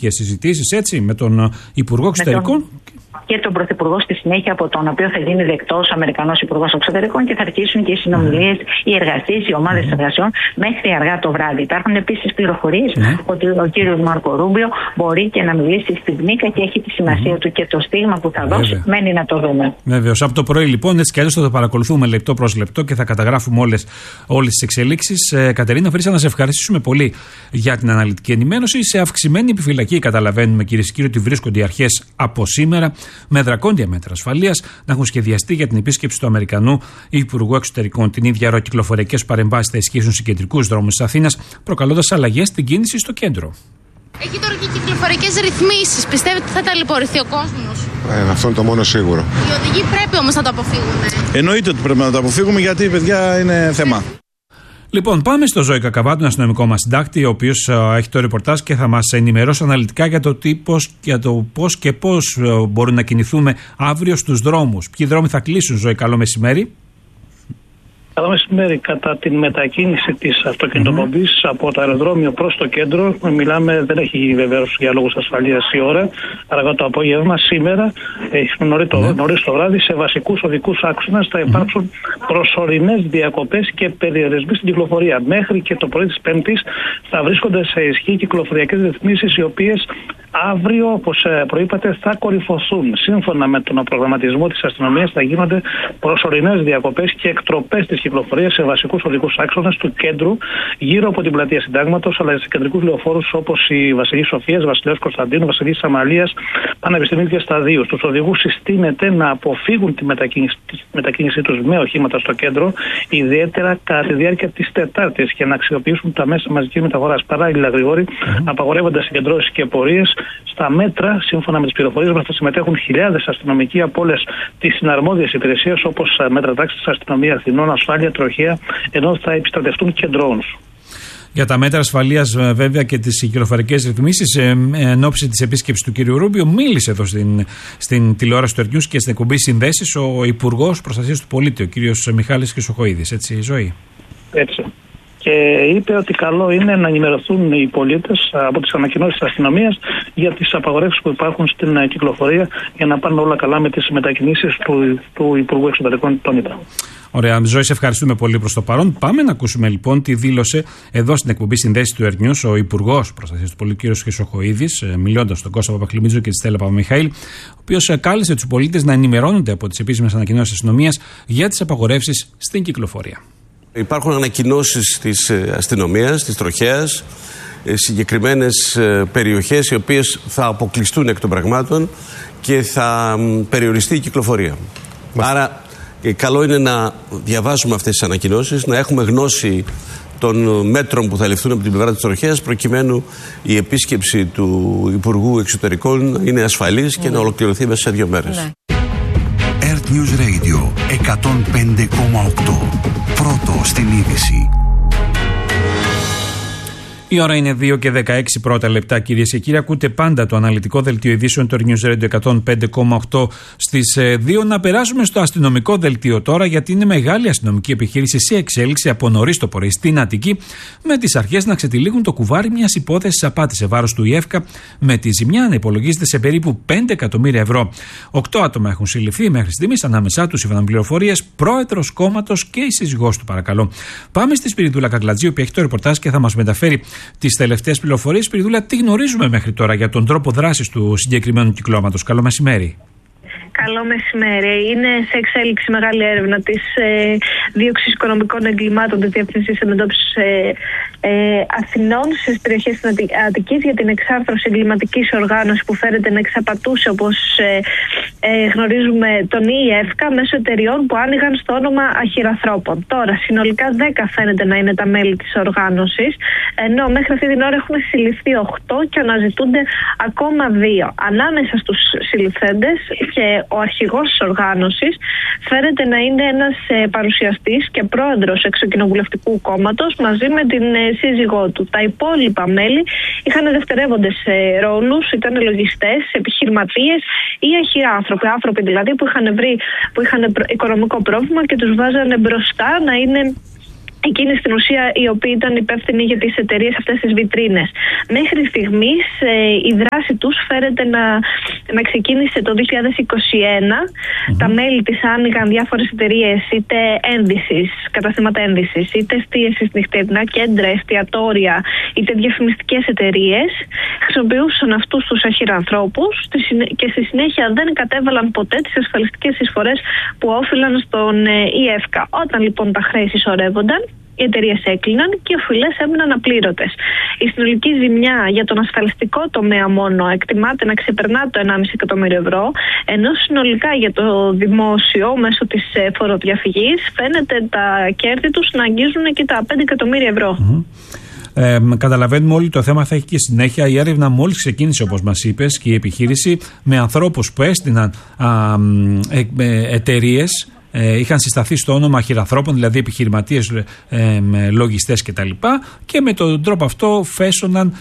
επικοδομητικές συζητήσεις, έτσι, με τον Υπουργό Εξωτερικών. Και τον Πρωθυπουργό στη συνέχεια, από τον οποίο θα γίνει δεκτός ο Αμερικανός Υπουργός Εξωτερικών, και θα αρχίσουν και οι συνομιλίες, οι εργασίες, οι ομάδες εργασιών μέχρι αργά το βράδυ. Υπάρχουν επίσης πληροφορίες ότι ο κύριος Μάρκο Ρούμπιο μπορεί και να μιλήσει στην ΜΙΚΑ και έχει τη σημασία του και το στίγμα που θα δώσει. Μένει να το δούμε. Βεβαίως. Από το πρωί, λοιπόν, έτσι κι αλλιώς θα το παρακολουθούμε λεπτό προς λεπτό και θα καταγράφουμε όλες τις εξελίξεις. Κατερίνα Βρύσα, να σε ευχαριστήσουμε πολύ για την αναλυτική ενημέρωση. Σε αυξημένη επιφυλακή, καταλαβαίνουμε, κυρίες και κύριοι, ότι βρίσκονται οι αρχές από σήμερα, με δρακόντια μέτρα ασφαλείας να έχουν σχεδιαστεί για την επίσκεψη του Αμερικανού Υπουργού Εξωτερικών. Την ίδια ώρα, κυκλοφοριακές παρεμβάσεις θα ισχύσουν σε κεντρικούς δρόμους της Αθήνας, προκαλώντας αλλαγές στην κίνηση στο κέντρο. Έχει τώρα και κυκλοφοριακές ρυθμίσεις. Πιστεύετε ότι θα ταλαιπωρηθεί ο κόσμος? Αυτό είναι το μόνο σίγουρο. Οι οδηγοί πρέπει όμως να το αποφύγουμε. Εννοείται ότι πρέπει να το αποφύγουμε, γιατί, παιδιά, είναι θέμα. Λοιπόν, πάμε στο Ζώη Κακαβάτου, τον αστυνομικό μας συντάκτη, ο οποίος έχει το ρεπορτάζ και θα μας ενημερώσει αναλυτικά για το πώς και πώς μπορούμε να κινηθούμε αύριο στους δρόμους. Ποιοι δρόμοι θα κλείσουν, Ζώη? Καλό μεσημέρι. Καλό μεσημέρι. Κατά την μετακίνηση της αυτοκινητοπομπής από το αεροδρόμιο προς το κέντρο, δεν έχει βεβαίως για λόγους ασφαλείας η ώρα, αργά το απόγευμα, σήμερα, νωρίς το βράδυ, σε βασικούς οδικούς άξονες θα υπάρξουν προσωρινές διακοπές και περιορισμοί στην κυκλοφορία. Μέχρι και το πρωί της Πέμπτης θα βρίσκονται σε ισχύ κυκλοφοριακές ρυθμίσεις, οι οποίες αύριο, όπως προείπατε, θα κορυφωθούν. Σύμφωνα με τον προγραμματισμό της αστυνομίας, θα γίνονται προσωρινές διακοπές και εκτροπές της κυκλοφορίας σε βασικούς οδικούς άξονες του κέντρου, γύρω από την πλατεία Συντάγματος, αλλά σε κεντρικούς λεωφόρους όπως η Βασιλής Σοφίας, Βασιλέως Κωνσταντίνου, Βασιλής Αμαλίας, Πανεπιστημίου και Σταδίου. Στους οδηγούς συστήνεται να αποφύγουν τη μετακίνησή τους με οχήματα στο κέντρο, ιδιαίτερα κατά τη διάρκεια της Τετάρτης, και να αξιοποιήσουν τα μέσα μαζικής μεταφοράς. Παράλληλα, Γρηγόρη, απαγορεύονται συγκεντρώσεις και πορείες. Στα μέτρα, σύμφωνα με τις πληροφορίες μας, θα συμμετέχουν χιλιάδες αστυνομικοί από όλες τις συναρμόδιες υπηρεσίες, όπως μέτρα τάξης, αστυνομία Αθηνών, ασφάλεια, τροχέα, ενώ θα επιστρατευτούν και drones. Για τα μέτρα ασφαλείας, βέβαια, και τις κυκλοφορικές ρυθμίσεις, εν ώψη της επίσκεψης του κ. Ρούμπιο, μίλησε εδώ στην τηλεόραση του Ερνιούς και στην εκπομπή Συνδέσεις ο Υπουργός Προστασίας του Πολίτη, ο κ. Μιχάλης Χρυσοχοΐδης. Έτσι, Ζωή? Έτσι. Και είπε ότι καλό είναι να ενημερωθούν οι πολίτες από τις ανακοινώσεις της αστυνομίας για τις απαγορεύσεις που υπάρχουν στην κυκλοφορία, για να πάνε όλα καλά με τις μετακινήσεις του Υπουργού Εξωτερικών, τον είπα. Ωραία, Ζωή, σε ευχαριστούμε πολύ προς το παρόν. Πάμε να ακούσουμε λοιπόν τι δήλωσε εδώ στην εκπομπή Συνδέσεις του Ερνιούς ο Υπουργός Προστασίας του Πολίτη, κ. Χρυσοχοΐδης, μιλώντας στον Κώστα Παπακλημίτζο και τη Στέλλα Παπαμιχαήλ, ο οποίος κάλεσε τους πολίτες να ενημερώνονται από τις επίσημες ανακοινώσεις της αστυνομίας για τις απαγορεύσεις στην κυκλοφορία. Υπάρχουν ανακοινώσεις της αστυνομίας, της τροχέας, συγκεκριμένες περιοχές οι οποίες θα αποκλειστούν εκ των πραγμάτων και θα περιοριστεί η κυκλοφορία. Άρα καλό είναι να διαβάζουμε αυτές τις ανακοινώσεις, να έχουμε γνώση των μέτρων που θα ληφθούν από την πλευρά της τροχέας, προκειμένου η επίσκεψη του Υπουργού Εξωτερικών να είναι ασφαλής και να ολοκληρωθεί μέσα σε 2 μέρες. News Radio 105,8. Πρώτο στην είδηση. Η ώρα είναι 2 και 16 πρώτα λεπτά, κυρίες και κύριοι. Ακούτε πάντα το αναλυτικό δελτίο ειδήσεων του News Radio 105,8 στις 2. Να περάσουμε στο αστυνομικό δελτίο τώρα, γιατί είναι μεγάλη αστυνομική επιχείρηση σε εξέλιξη από νωρίς το πρωί στην Αττική, με τις αρχές να ξετυλίγουν το κουβάρι μιας υπόθεσης απάτης σε βάρος του ΙΕΦΚΑ, με τη ζημιά να υπολογίζεται σε περίπου 5 εκατομμύρια ευρώ. 8 άτομα έχουν συλληφθεί μέχρι στιγμής, ανάμεσά τους, σύμφωνα με πληροφορίες, πρόεδρος κόμματος και η σύζυγός του, παρακαλώ. Πάμε στη Σπυριδούλα Κακλατζή, η οποία έχει το ρεπορτάζ και θα μας μεταφέρει τις τελευταίες πληροφορίες. Σπυριδούλα, τι γνωρίζουμε μέχρι τώρα για τον τρόπο δράσης του συγκεκριμένου κυκλώματος? Καλό μεσημέρι. Καλό μεσημέρι. Είναι σε εξέλιξη μεγάλη έρευνα της δίωξης οικονομικών εγκλημάτων της Διεύθυνσης Αντιμετώπισης Αθηνών στις περιοχές της Αττικής για την εξάρθρωση εγκληματικής οργάνωσης που φέρεται να εξαπατούσε, όπως γνωρίζουμε, τον ΙΕΦΚΑ μέσω εταιριών που άνοιγαν στο όνομα αχυρανθρώπων. Τώρα, συνολικά 10 φαίνεται να είναι τα μέλη της οργάνωσης, ενώ μέχρι αυτή την ώρα έχουν συλληφθεί 8 και αναζητούνται ακόμα 2. Ανάμεσα στους συλληφθέντες και ο αρχηγός της οργάνωσης φαίνεται να είναι ένας παρουσιαστής και πρόεδρος εξοκοινοβουλευτικού κόμματος μαζί με την σύζυγό του. Τα υπόλοιπα μέλη είχαν δευτερεύοντες ρόλους, ήταν λογιστές, επιχειρηματίες ή αχυράνθρωποι, άνθρωποι δηλαδή που είχαν οικονομικό πρόβλημα και τους βάζανε μπροστά να είναι εκείνοι στην ουσία οι οποίοι ήταν υπεύθυνοι για τις εταιρείες αυτές τις βιτρίνες. Μέχρι στιγμής η δράση τους φέρεται να ξεκίνησε το 2021. Τα μέλη της άνοιγαν διάφορες εταιρείες, είτε ένδυσης, καταστήματα ένδυσης, είτε εστίασης νυχτερινά κέντρα, εστιατόρια, είτε διαφημιστικές εταιρείες. Χρησιμοποιούσαν αυτούς τους αχυρανθρώπους και στη συνέχεια δεν κατέβαλαν ποτέ τις ασφαλιστικές εισφορές που όφυλαν στον ΙΕΦΚΑ. Όταν λοιπόν τα χρέη συσσωρεύονταν, οι εταιρείες έκλειναν και οι οφειλές έμειναν απλήρωτες. Η συνολική ζημιά για τον ασφαλιστικό τομέα μόνο εκτιμάται να ξεπερνά το 1,5 εκατομμύριο ευρώ, ενώ συνολικά για το δημόσιο μέσω της φοροδιαφυγής φαίνεται τα κέρδη τους να αγγίζουν και τα 5 εκατομμύρια ευρώ. Καταλαβαίνουμε όλοι το θέμα θα έχει και συνέχεια. Η έρευνα μόλις ξεκίνησε, όπως μας είπες, και η επιχείρηση με ανθρώπους που έστειναν εταιρείες. Είχαν συσταθεί στο όνομα χειρανθρώπων, δηλαδή επιχειρηματίες, λογιστές κτλ. Και με τον τρόπο αυτό φέσωναν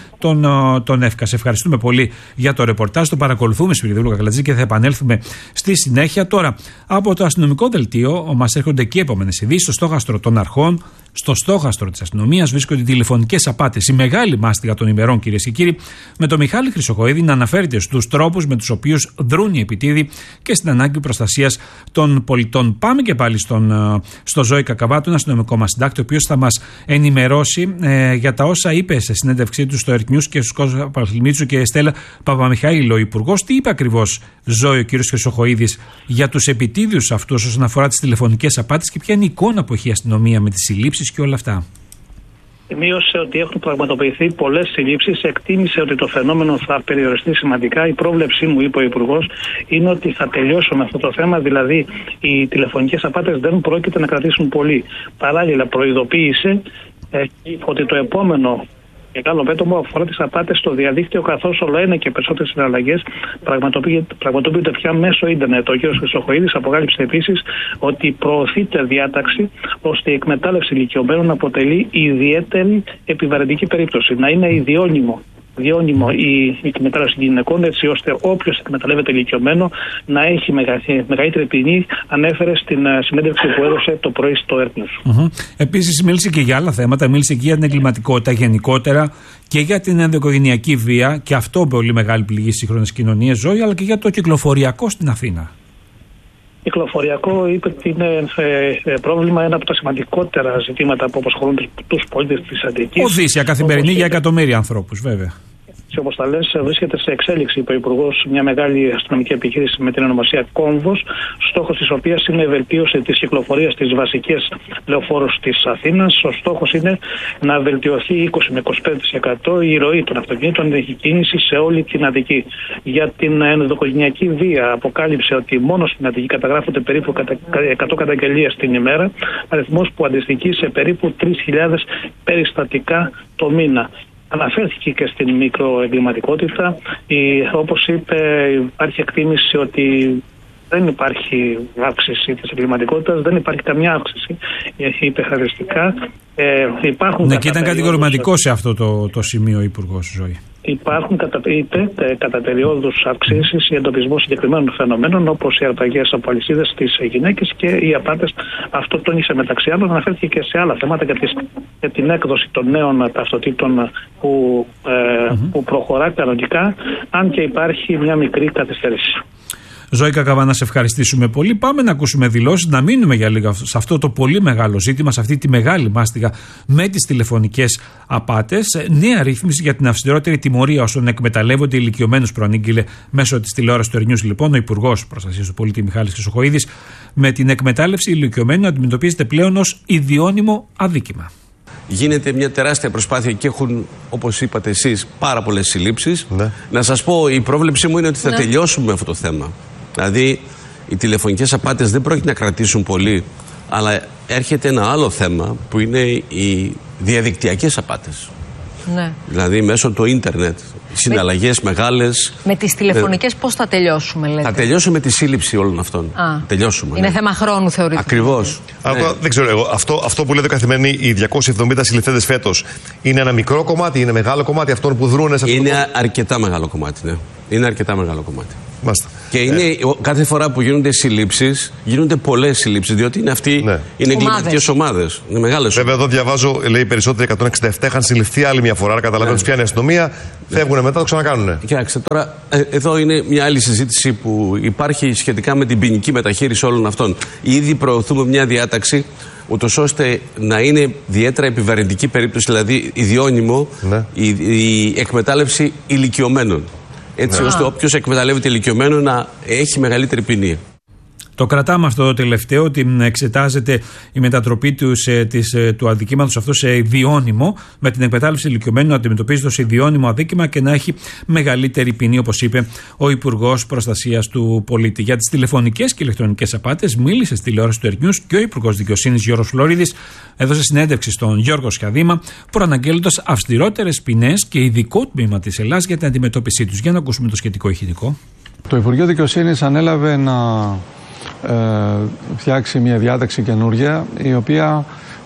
τον ΕΦΚΑ. Σε ευχαριστούμε πολύ για το ρεπορτάζ. Το παρακολουθούμε, Σπυριδούλου Κακαλατζή, και θα επανέλθουμε στη συνέχεια. Τώρα, από το αστυνομικό δελτίο μας έρχονται και επόμενες ειδήσεις. Στο στόχαστρο των αρχών, στο στόχαστρο της αστυνομίας βρίσκονται τηλεφωνικές απάτες. Η μεγάλη μάστιγα των ημερών, κυρίες και κύριοι, με τον Μιχάλη Χρυσοχοΐδη να αναφέρεται στους τρόπους με τους οποίους δρούν οι επιτίδοι και στην ανάγκη προστασίας των πολιτών. Πάμε και πάλι στο Ζώη Κακαβά, τον αστυνομικό μας συντάκτη, ο οποίος θα μας ενημερώσει για τα όσα είπε σε συνέντευξή του στο Earth News και στους Κώστας Παπαμιχαήλου και Στέλλα Παπαμιχαήλου, ο υπουργός. Τι είπε ακριβώς, Ζώη, ο κύριος Χρυσοχοΐδης για τους επιτίδιους αυτούς όσον αφορά τις τηλεφωνικές απάτες και ποια είναι η εικόνα που έχει η αστυνομία με τις συλλήψεις και όλα αυτά? Σημείωσε ότι έχουν πραγματοποιηθεί πολλές συλλήψεις, εκτίμησε ότι το φαινόμενο θα περιοριστεί σημαντικά. Η πρόβλεψή μου, είπε ο Υπουργός, είναι ότι θα τελειώσουμε αυτό το θέμα, δηλαδή οι τηλεφωνικές απάτες δεν πρόκειται να κρατήσουν πολύ. Παράλληλα, προειδοποίησε ότι το επόμενο μεγάλο μέτωπο αφορά τις απάτες στο διαδίκτυο, καθώς όλο ένα και περισσότερες συναλλαγές πραγματοποιούνται πια μέσω ίντερνετ. Ο κ. Χρυσοχοΐδης αποκάλυψε επίσης ότι προωθείται διάταξη ώστε η εκμετάλλευση ηλικιωμένων αποτελεί ιδιαίτερη επιβαρυντική περίπτωση. Να είναι ιδιώνυμο η εκμετάλλευση γυναικών, έτσι ώστε όποιος εκμεταλλεύεται ηλικιωμένο να έχει μεγαλύτερη ποινή, ανέφερε στην συνέντευξη που έδωσε το πρωί στο Earth News. Επίσης μίλησε και για άλλα θέματα, μίλησε και για την εγκληματικότητα γενικότερα και για την ενδοοικογενειακή βία, και αυτό πολύ μεγάλη πληγή σύγχρονες κοινωνίες, Ζωή, αλλά και για το κυκλοφοριακό στην Αθήνα. Κυκλοφοριακό, είπε ότι είναι πρόβλημα, ένα από τα σημαντικότερα ζητήματα που απασχολούν τους πολίτες της Αττικής. Οδύσσια καθημερινή για εκατομμύρια ανθρώπους, βέβαια. Όπως τα λες, βρίσκεται σε εξέλιξη, είπε ο Υπουργός, μια μεγάλη αστυνομική επιχείρηση με την ονομασία Κόμβος, στόχος της οποίας είναι η βελτίωση της κυκλοφορίας στις βασικές λεωφόρους της Αθήνας. Ο στόχος είναι να βελτιωθεί 20 με 25% η ροή των αυτοκινήτων, η κίνηση σε όλη την Αττική. Για την ενδοοικογενειακή βία, αποκάλυψε ότι μόνο στην Αττική καταγράφονται περίπου 100 καταγγελίες την ημέρα, αριθμός που αντιστοιχεί σε περίπου 3.000 περιστατικά το μήνα. Αναφέρθηκε και στην μικροεγκληματικότητα. Όπως είπε, υπάρχει εκτίμηση ότι δεν υπάρχει αύξηση της εγκληματικότητας, δεν υπάρχει καμιά αύξηση. Είπε χαρακτηριστικά. Ναι, και ήταν κατηγορηματικό σε αυτό το σημείο ο Υπουργός, Ζωή. Υπάρχουν κατά περιόδους αυξήσεις ή εντοπισμό συγκεκριμένων φαινομένων, όπως οι αρπαγές από αλυσίδες στις γυναίκες και οι απάτες. Αυτό τόνισε μεταξύ άλλων. Αναφέρθηκε και σε άλλα θέματα για την έκδοση των νέων ταυτοτήτων που προχωρά κανονικά, αν και υπάρχει μια μικρή καθυστέρηση. Ζωή Κακαβά, να σε ευχαριστήσουμε πολύ. Πάμε να ακούσουμε δηλώσεις, να μείνουμε για λίγο σε αυτό το πολύ μεγάλο ζήτημα, σε αυτή τη μεγάλη μάστιγα με τις τηλεφωνικές απάτες. Νέα ρύθμιση για την αυστηρότερη τιμωρία όσων εκμεταλλεύονται ηλικιωμένους, προανήγγειλε μέσω της τηλεόρασης του Earth News, λοιπόν, ο Υπουργός Προστασίας του Πολίτη Μιχάλης Χρυσοχοΐδης. Με την εκμετάλλευση ηλικιωμένου αντιμετωπίζεται πλέον ως ιδιώνυμο αδίκημα. Γίνεται μια τεράστια προσπάθεια και έχουν, όπως είπατε εσείς, πάρα πολλές συλλήψεις. Ναι. Να σας πω, η πρόβλεψή μου είναι ότι θα τελειώσουμε αυτό το θέμα. Δηλαδή, οι τηλεφωνικές απάτες δεν πρόκειται να κρατήσουν πολύ, αλλά έρχεται ένα άλλο θέμα που είναι οι διαδικτυακές απάτες. Ναι. Δηλαδή, μέσω του ίντερνετ, συναλλαγές μεγάλες. Με τις τηλεφωνικές πώς θα τελειώσουμε, λέτε? Θα τελειώσουμε τη σύλληψη όλων αυτών. Τελειώσουμε. Είναι θέμα χρόνου, θεωρείτε? Ακριβώς. Ναι. Δεν ξέρω εγώ. Αυτό που λέτε καθημερινή, οι 270 συλληφθέντες φέτος, είναι ένα μικρό κομμάτι, είναι μεγάλο κομμάτι αυτών που δρούν σε αυτό? Είναι αρκετά μεγάλο κομμάτι, ναι. Είναι αρκετά μεγάλο κομμάτι. Μάλιστα. Και είναι κάθε φορά που γίνονται συλλήψεις, γίνονται πολλές συλλήψεις, διότι είναι αυτοί είναι εγκληματικές ομάδες. Είναι μεγάλες. Βέβαια, εδώ διαβάζω, λέει περισσότεροι 167 είχαν συλληφθεί άλλη μια φορά. Άρα καταλαβαίνω ότι πιάνει η αστυνομία, φεύγουν μετά, το ξανακάνουν. Κοιτάξτε, τώρα εδώ είναι μια άλλη συζήτηση που υπάρχει σχετικά με την ποινική μεταχείριση όλων αυτών. Ήδη προωθούμε μια διάταξη, ούτως ώστε να είναι ιδιαίτερα επιβαρυντική περίπτωση, δηλαδή ιδιώνυμο, η εκμετάλλευση ηλικιωμένων. Έτσι ώστε όποιος εκμεταλλεύεται ηλικιωμένο να έχει μεγαλύτερη ποινή. Το κρατάμε αυτό το τελευταίο, ότι εξετάζεται η μετατροπή του αδικήματος αυτό σε ιδιώνυμο, με την εκμετάλλευση ηλικιωμένου να αντιμετωπίζεται ως ιδιώνυμο αδίκημα και να έχει μεγαλύτερη ποινή, όπως είπε ο Υπουργός Προστασίας του Πολίτη. Για τις τηλεφωνικές και ηλεκτρονικές απάτες μίλησε στη τηλεόραση του Earth News και ο Υπουργός Δικαιοσύνης Γιώργος Φλωρίδης έδωσε συνέντευξη στον Γιώργο Σχαδήμα, προαναγγέλλοντας αυστηρότερες ποινές και ειδικό τμήμα της Ελλάδας για την αντιμετώπιση τους. Για να ακούσουμε το σχετικό ηχητικό. Το Υπουργείο Δικαιοσύνης ανέλαβε να φτιάξει μια διάταξη καινούργια, η οποία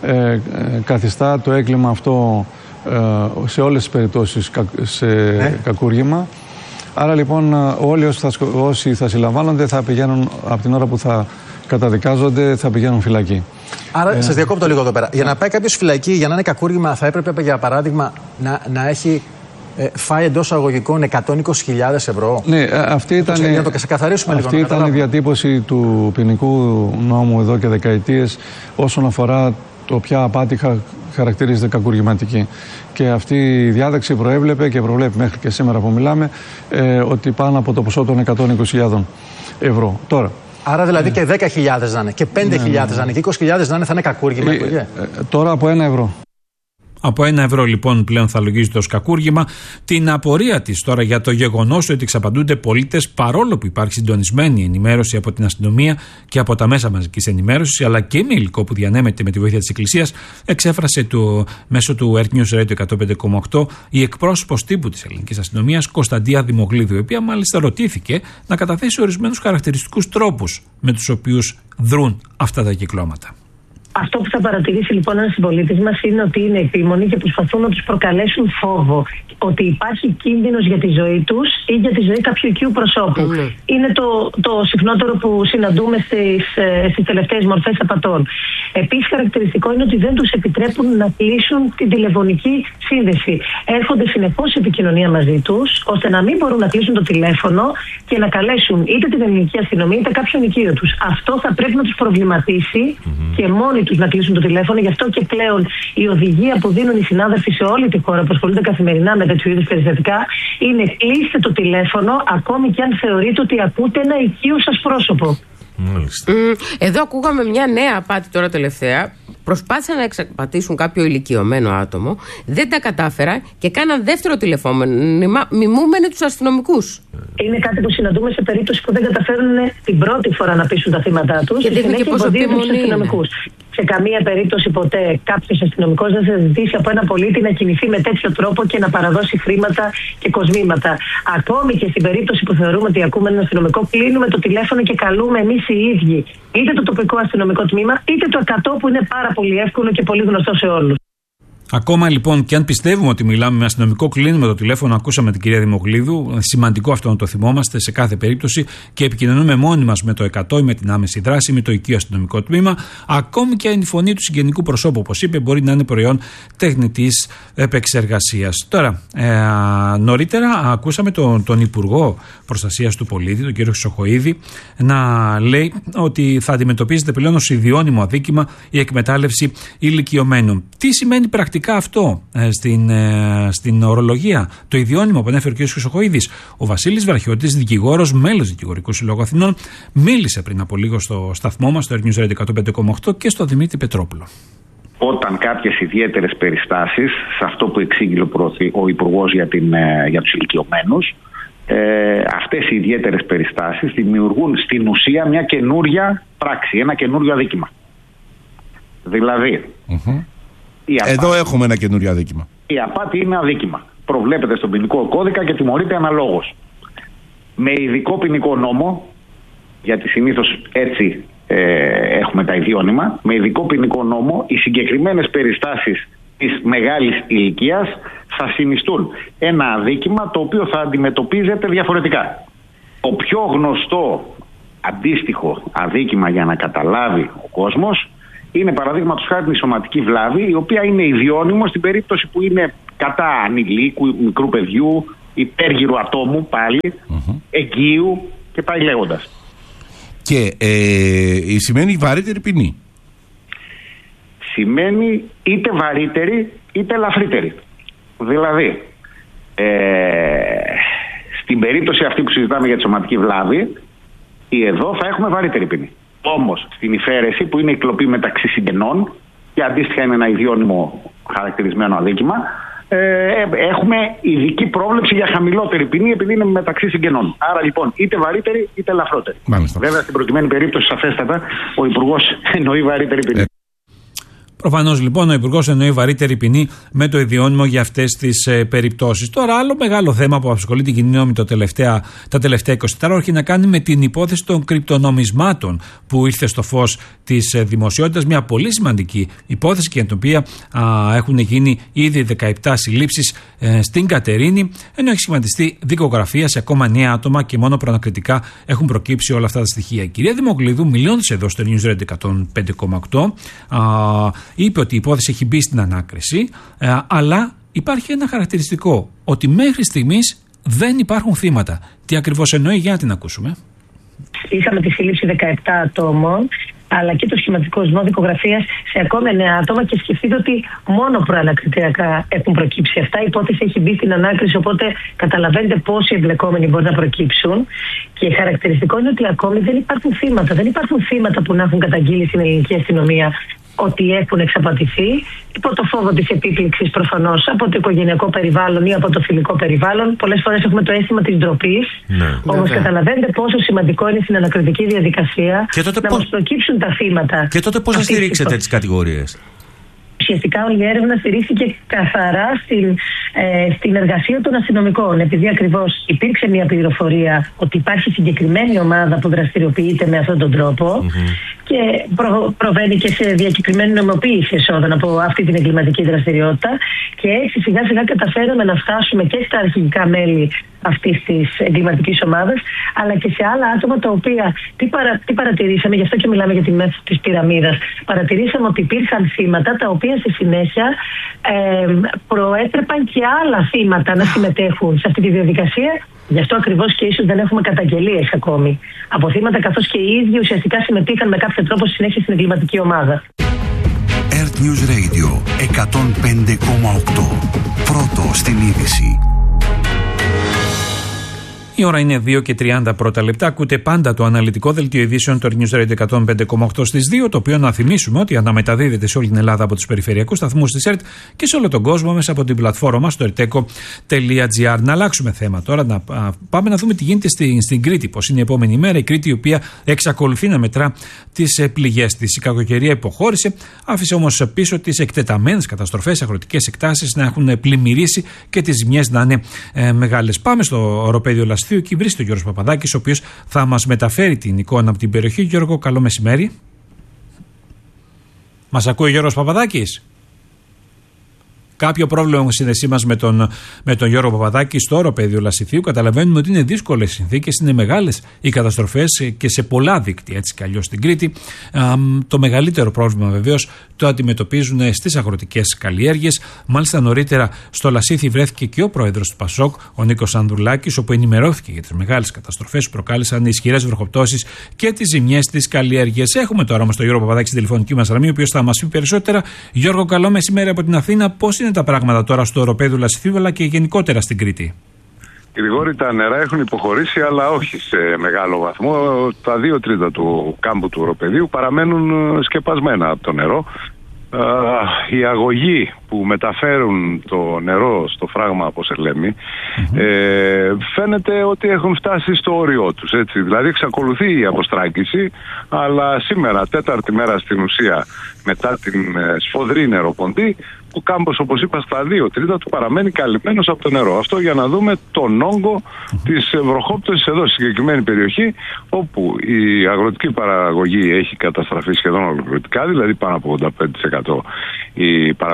καθιστά το έγκλημα αυτό σε όλες τις περιπτώσεις σε κακούργημα. Άρα λοιπόν όλοι όσοι θα συλλαμβάνονται θα πηγαίνουν από την ώρα που θα καταδικάζονται, θα πηγαίνουν φυλακή. Άρα σας διακόπτω λίγο εδώ πέρα. Για να πάει κάποιος φυλακή, για να είναι κακούργημα, θα έπρεπε για παράδειγμα να έχει φάει εντός αγωγικών 120.000 ευρώ. Ναι, αυτή ήταν, για να το ξεκαθαρίσουμε λίγο. Αυτή ήταν η διατύπωση του ποινικού νόμου εδώ και δεκαετίες όσον αφορά το ποια απάτη χαρακτηρίζεται κακουργηματική. Και αυτή η διάταξη προέβλεπε και προβλέπει μέχρι και σήμερα που μιλάμε ότι πάνω από το ποσό των 120.000 ευρώ. Τώρα, άρα δηλαδή και 10.000 να είναι και 5.000 να είναι και 20.000 να είναι, θα είναι κακούργημα. Τώρα από 1 ευρώ. Από 1 ευρώ λοιπόν πλέον θα λογίζεται ως κακούργημα. Την απορία της τώρα για το γεγονός ότι εξαπαντούνται πολίτες, παρόλο που υπάρχει συντονισμένη ενημέρωση από την αστυνομία και από τα μέσα μαζικής ενημέρωσης, αλλά και με υλικό που διανέμεται με τη βοήθεια της Εκκλησίας, εξέφρασε μέσω του Earth News Radio 105,8 η εκπρόσωπος τύπου της ελληνικής αστυνομίας, Κωνσταντία Δημογλίδου, η οποία μάλιστα ρωτήθηκε να καταθέσει ορισμένους χαρακτηριστικούς τρόπους με τους οποίους δρούν αυτά τα κυκλώματα. Αυτό που θα παρατηρήσει λοιπόν ένας συμπολίτης μας είναι ότι είναι επίμονοι και προσπαθούν να τους προκαλέσουν φόβο. Ότι υπάρχει κίνδυνος για τη ζωή τους ή για τη ζωή κάποιου οικείου προσώπου. Είναι το συχνότερο που συναντούμε στις τελευταίες μορφές απατών. Επίσης, χαρακτηριστικό είναι ότι δεν τους επιτρέπουν να κλείσουν την τηλεφωνική σύνδεση. Έρχονται συνεχώς σε επικοινωνία μαζί τους, ώστε να μην μπορούν να κλείσουν το τηλέφωνο και να καλέσουν είτε την ελληνική αστυνομία είτε κάποιον οικείο τους. Αυτό θα πρέπει να τους προβληματίσει και μόνοι τους να κλείσουν το τηλέφωνο. Γι' αυτό και πλέον η οδηγία που δίνουν οι συνάδελφοι σε όλη τη χώρα που ασχολούνται καθημερινά με τέτοιου είδους περιστατικά είναι κλείστε το τηλέφωνο ακόμη και αν θεωρείτε ότι ακούτε ένα οικείο σας πρόσωπο. Εδώ ακούγαμε μια νέα απάτη τώρα τελευταία. Προσπάθησαν να εξαπατήσουν κάποιο ηλικιωμένο άτομο, δεν τα κατάφερα και κάναν δεύτερο τηλεφώνημα μιμούμενοι τους αστυνομικούς. Είναι κάτι που συναντούμε σε περίπτωση που δεν καταφέρουν την πρώτη φορά να πείσουν τα θύματα τους και δείχνει και πόσο υποδίδουν τους αστυνομικούς. Σε καμία περίπτωση ποτέ κάποιος αστυνομικός δεν θα ζητήσει από ένα πολίτη να κινηθεί με τέτοιο τρόπο και να παραδώσει χρήματα και κοσμήματα. Ακόμη και στην περίπτωση που θεωρούμε ότι ακούμε έναν αστυνομικό, κλείνουμε το τηλέφωνο και καλούμε εμείς οι ίδιοι είτε το τοπικό αστυνομικό τμήμα είτε το 100 που είναι πάρα πολύ εύκολο και πολύ γνωστό σε όλους. Ακόμα λοιπόν και αν πιστεύουμε ότι μιλάμε με αστυνομικό, κλείνουμε το τηλέφωνο, ακούσαμε την κυρία Δημογλίδου, σημαντικό αυτό να το θυμόμαστε σε κάθε περίπτωση και επικοινωνούμε μόνοι μας με το 100 ή με την άμεση δράση, με το οικείο αστυνομικό τμήμα. Ακόμη και η φωνή του συγγενικού προσώπου, όπως είπε, μπορεί να είναι προϊόν τεχνητής επεξεργασίας. Τώρα, νωρίτερα ακούσαμε τον Υπουργό Προστασίας του Πολίτη, τον κύριο Χρυσοχοΐδη, να λέει ότι θα αντιμετωπίζεται πλέον ως ιδιώνυμο αδίκημα η εκμετάλλευση ηλικιωμένων. Τι σημαίνει πρακτικά αυτό στην ορολογία, το ιδιώνυμο που ανέφερε ο κ. Χρυσοχοΐδης? Ο Βασίλης Βραχιώτης, δικηγόρος, μέλος Δικηγορικού Συλλόγου Αθηνών, μίλησε πριν από λίγο στο σταθμό μας, στο Earth News Radio 105,8 και στο Δημήτρη Πετρόπουλο. Όταν κάποιες ιδιαίτερες περιστάσεις, σε αυτό που εξήγηλε ο Υπουργός για τους ηλικιωμένους, αυτές οι ιδιαίτερες περιστάσεις δημιουργούν στην ουσία μια καινούρια πράξη, ένα καινούριο αδίκημα. Δηλαδή, εδώ έχουμε ένα καινούριο αδίκημα. Η απάτη είναι αδίκημα. Προβλέπεται στον ποινικό κώδικα και τιμωρείται αναλόγως. Με ειδικό ποινικό νόμο, γιατί συνήθως έτσι έχουμε τα ιδιώνυμα, με ειδικό ποινικό νόμο οι συγκεκριμένες περιστάσεις της μεγάλης ηλικίας θα συνιστούν ένα αδίκημα το οποίο θα αντιμετωπίζεται διαφορετικά. Το πιο γνωστό αντίστοιχο αδίκημα για να καταλάβει ο κόσμος είναι παραδείγματος χάρη η σωματική βλάβη, η οποία είναι ιδιώνυμο στην περίπτωση που είναι κατά ανηλίκου, μικρού παιδιού, υπέργυρου ατόμου πάλι, εγκύου και πάει λέγοντας. Και σημαίνει βαρύτερη ποινή. Σημαίνει είτε βαρύτερη είτε ελαφρύτερη. Δηλαδή, στην περίπτωση αυτή που συζητάμε για τη σωματική βλάβη, εδώ θα έχουμε βαρύτερη ποινή. Όμως, στην υφαίρεση που είναι η κλοπή μεταξύ συγγενών και αντίστοιχα είναι ένα ιδιώνυμο χαρακτηρισμένο αδίκημα, έχουμε ειδική πρόβλεψη για χαμηλότερη ποινή επειδή είναι μεταξύ συγγενών. Άρα λοιπόν είτε βαρύτερη είτε ελαφρότερη. Βέβαια στην προκειμένη περίπτωση σαφέστατα ο Υπουργός εννοεί βαρύτερη ποινή. Προφανώς λοιπόν ο Υπουργός εννοεί βαρύτερη ποινή με το ιδιώνυμο για αυτές τις περιπτώσεις. Τώρα, άλλο μεγάλο θέμα που απασχολεί την κοινή γνώμη τα τελευταία 24 ώρα έχει να κάνει με την υπόθεση των κρυπτονομισμάτων που ήρθε στο φως της δημοσιότητας. Μια πολύ σημαντική υπόθεση και για την οποία έχουν γίνει ήδη 17 συλλήψεις στην Κατερίνη, ενώ έχει σχηματιστεί δικογραφία σε ακόμα 9 άτομα και μόνο προανακριτικά έχουν προκύψει όλα αυτά τα στοιχεία. Η κυρία Δημοκλίδου, μιλώντας εδώ στο News Radio 105,8, είπε ότι η υπόθεση έχει μπει στην ανάκριση, αλλά υπάρχει ένα χαρακτηριστικό, ότι μέχρι στιγμής δεν υπάρχουν θύματα. Τι ακριβώς εννοεί, για να την ακούσουμε. Είχαμε τη σύλληψη 17 ατόμων, αλλά και το σχηματικό σβό δικογραφίας σε ακόμη 9 άτομα και σκεφτείτε ότι μόνο προανακριτικά έχουν προκύψει αυτά. Η υπόθεση έχει μπει στην ανάκριση, οπότε καταλαβαίνετε πόσοι εμπλεκόμενοι μπορεί να προκύψουν. Και χαρακτηριστικό είναι ότι ακόμη δεν υπάρχουν θύματα. Δεν υπάρχουν θύματα που να έχουν καταγγείλει στην ελληνική αστυνομία ότι έχουν εξαπατηθεί, υπό το φόβο της επίπληξης προφανώς από το οικογενειακό περιβάλλον ή από το φιλικό περιβάλλον. Πολλές φορές έχουμε το αίσθημα της ντροπής. Όμως καταλαβαίνετε πόσο σημαντικό είναι στην ανακριτική διαδικασία να μας προκύψουν τα θύματα. Και τότε πώς θα στηρίξετε τις κατηγορίες? Ουσιαστικά όλη η έρευνα στηρίχθηκε καθαρά στην εργασία των αστυνομικών. Επειδή ακριβώς υπήρξε μια πληροφορία ότι υπάρχει συγκεκριμένη ομάδα που δραστηριοποιείται με αυτόν τον τρόπο και προβαίνει και σε διακεκριμένη νομιμοποίηση εσόδων από αυτή την εγκληματική δραστηριότητα. Και έτσι σιγά σιγά καταφέραμε να φτάσουμε και στα αρχικά μέλη αυτής της εγκληματικής ομάδας, αλλά και σε άλλα άτομα τα οποία τι παρατηρήσαμε, γι' αυτό και μιλάμε για τη μέθοδο της πυραμίδας. Παρατηρήσαμε ότι υπήρχαν θύματα τα οποία στη συνέχεια προέτρεπαν και άλλα θύματα να συμμετέχουν σε αυτή τη διαδικασία. Γι' αυτό ακριβώς και ίσως δεν έχουμε καταγγελίες ακόμη από θύματα, καθώς και οι ίδιοι ουσιαστικά συμμετείχαν με κάποιο τρόπο στη συνέχεια στην εγκληματική ομάδα. Earth News Radio 105,8. Πρώτο στην είδηση. Η ώρα είναι 2 και 30 πρώτα λεπτά. Ακούτε πάντα το αναλυτικό δελτίο ειδήσεων του News Radio 105,8 στις 2, το οποίο να θυμίσουμε ότι αναμεταδίδεται σε όλη την Ελλάδα από τους περιφερειακούς σταθμούς της ΕΡΤ και σε όλο τον κόσμο μέσα από την πλατφόρμα μας στο erteco.gr. Να αλλάξουμε θέμα τώρα, να πάμε να δούμε τι γίνεται στην Κρήτη. Πώς είναι η επόμενη μέρα. Η Κρήτη, η οποία εξακολουθεί να μετρά τις πληγές της. Η κακοκαιρία υποχώρησε, άφησε όμως πίσω τις εκτεταμένες καταστροφές, αγροτικές εκτάσεις να έχουν πλημμυρίσει και τις ζημιές να είναι μεγάλες. Πάμε στο οροπέδιο Λασιθίου. Εκεί βρίσκεται ο Γιώργος Παπαδάκης, ο οποίος θα μας μεταφέρει την εικόνα από την περιοχή. Γιώργο, καλό μεσημέρι. Μας ακούει ο Γιώργος Παπαδάκης? Κάποιο πρόβλημα με σύνδεσή μας με τον Γιώργο Παπαδάκη στο οροπέδιο Λασιθίου. Καταλαβαίνουμε ότι είναι δύσκολες συνθήκες, είναι μεγάλες οι καταστροφές και σε πολλά δίκτυα, έτσι κι αλλιώς στην Κρήτη. Το μεγαλύτερο πρόβλημα βεβαίως το αντιμετωπίζουν στις αγροτικές καλλιέργειες. Μάλιστα, νωρίτερα στο Λασίθι βρέθηκε και ο πρόεδρος του ΠΑΣΟΚ, ο Νίκος Ανδρουλάκης, όπου ενημερώθηκε για τις μεγάλες καταστροφές που προκάλεσαν ισχυρές βροχοπτώσεις και τις ζημιές στις καλλιέργειες. Έχουμε τώρα όμως τον Γιώργο Παπαδάκη στην τηλεφωνική μας γραμμή, ο οποίος θα μας πει περισσότερα. Γιώργο, καλό μεσημέρι από την Αθήνα. Πώς είναι τα πράγματα τώρα στο οροπέδιο Λασιθίου, αλλά και γενικότερα στην Κρήτη? Γρηγόρη, τα νερά έχουν υποχωρήσει, αλλά όχι σε μεγάλο βαθμό. Τα 2 τρίτα του κάμπου του οροπεδίου παραμένουν σκεπασμένα από το νερό. Οι αγωγοί που μεταφέρουν το νερό στο φράγμα από Σελέμη φαίνεται ότι έχουν φτάσει στο όριό τους, έτσι. Δηλαδή εξακολουθεί η αποστράγγιση, αλλά σήμερα, 4η μέρα στην ουσία μετά την σφοδρή νεροποντή, ο κάμπος, όπως είπα, στα 2 τρίτα του παραμένει καλυμμένος από το νερό. Αυτό για να δούμε τον όγκο της βροχόπτωσης εδώ στη συγκεκριμένη περιοχή, όπου η αγροτική παραγωγή έχει καταστραφεί σχεδόν ολοκληρωτικά, δηλαδή πάνω από 85% η παραγωγή πατάτας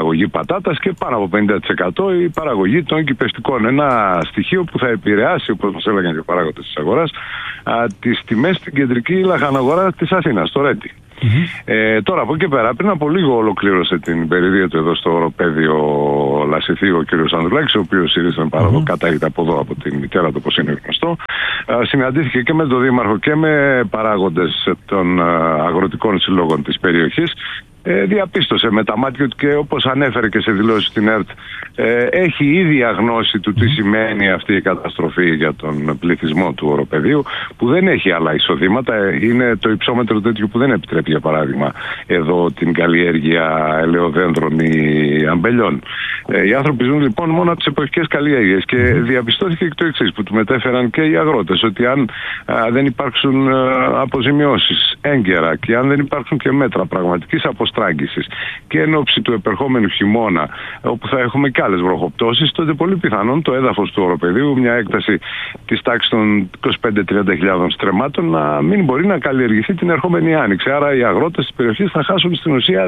πατάτας και πάνω από 50% η παραγωγή των κυπευτικών. Ένα στοιχείο που θα επηρεάσει, όπως μας έλεγαν και οι παράγοντες της αγοράς, τις τιμές στην κεντρική λαχαναγορά της Αθήνας, το Ρέντι. Τώρα από εκεί πέρα, πριν από λίγο ολοκλήρωσε την περιοδία του εδώ στο οροπέδιο Λασιθίου ο κ. Ανδρουλάκης, ο οποίος ήρθε παραδό κατάγεται από εδώ, από την μητέρα του, όπως είναι γνωστό. Συναντήθηκε και με τον Δήμαρχο και με παράγοντες των αγροτικών συλλόγων της περιοχής. Διαπίστωσε με τα μάτια του και όπως ανέφερε και σε δηλώσεις στην ΕΡΤ, έχει ήδη αγνώσει του τι σημαίνει αυτή η καταστροφή για τον πληθυσμό του οροπεδίου, που δεν έχει άλλα εισοδήματα. Είναι το υψόμετρο τέτοιο που δεν επιτρέπει, για παράδειγμα, εδώ την καλλιέργεια ελαιοδέντρων ή αμπελιών. Οι άνθρωποι ζουν λοιπόν μόνο από τις εποχικές καλλιέργειες και διαπιστώθηκε και το εξής που του μετέφεραν και οι αγρότες, ότι αν δεν υπάρξουν αποζημιώσεις έγκαιρα και αν δεν υπάρξουν και μέτρα πραγματικής αποστράγγισης και εν ώψη του επερχόμενου χειμώνα, όπου θα έχουμε και άλλες βροχοπτώσεις, τότε πολύ πιθανόν το έδαφος του οροπεδίου, μια έκταση της τάξης των 25-30.000 στρεμμάτων, να μην μπορεί να καλλιεργηθεί την ερχόμενη άνοιξη. Άρα οι αγρότες της περιοχής θα χάσουν στην ουσία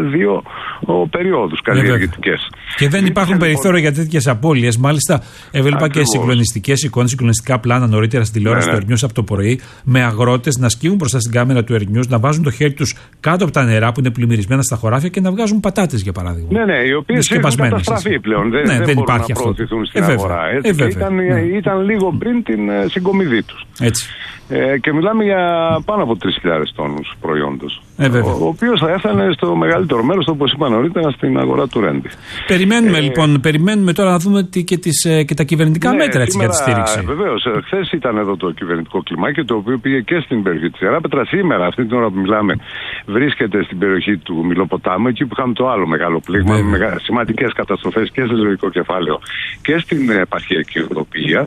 2 περιόδους καλλιεργητικές. Και δεν υπάρχουν περιθώρια για τέτοιες απώλειες. Μάλιστα, έβλεπα και συγκλονιστικές εικόνες, συγκλονιστικά πλάνα νωρίτερα στην τηλεόραση του Ερνιούς από το πρωί, με αγρότες να σκύβουν μπροστά στην κάμερα του Ερνιούς, να βάζουν το χέρι τους κάτω από τα νερά που είναι πλημμυρισμένα στα χωράφια και να βγάζουν πατάτες, για παράδειγμα. Ναι, οι οποίες έχουν καταστραφεί πλέον. Δεν μπορούν υπάρχει να προωθηθούν στην αγορά. Ήταν λίγο πριν την συγκομιδή τους. Έτσι. Και μιλάμε για πάνω από 3.000 τόνους προϊόντος. Ο οποίος θα έφτανε στο μεγαλύτερο μέρος, όπως είπα νωρίτερα, στην αγορά του Ρέντι. Περιμένουμε τώρα να δούμε και τα κυβερνητικά μέτρα έτσι, για τη στήριξη. Βεβαίως. Χθες ήταν εδώ το κυβερνητικό κλιμάκιο, το οποίο πήγε και στην περιοχή της Ιεράπετρας. Σήμερα, αυτή την ώρα που μιλάμε, βρίσκεται στην περιοχή του Μιλοποτάμου, εκεί που είχαμε το άλλο μεγάλο πλήγμα, με σημαντικές καταστροφές και σε ζωικό κεφάλαιο και στην επαρχιακή οδοποιία.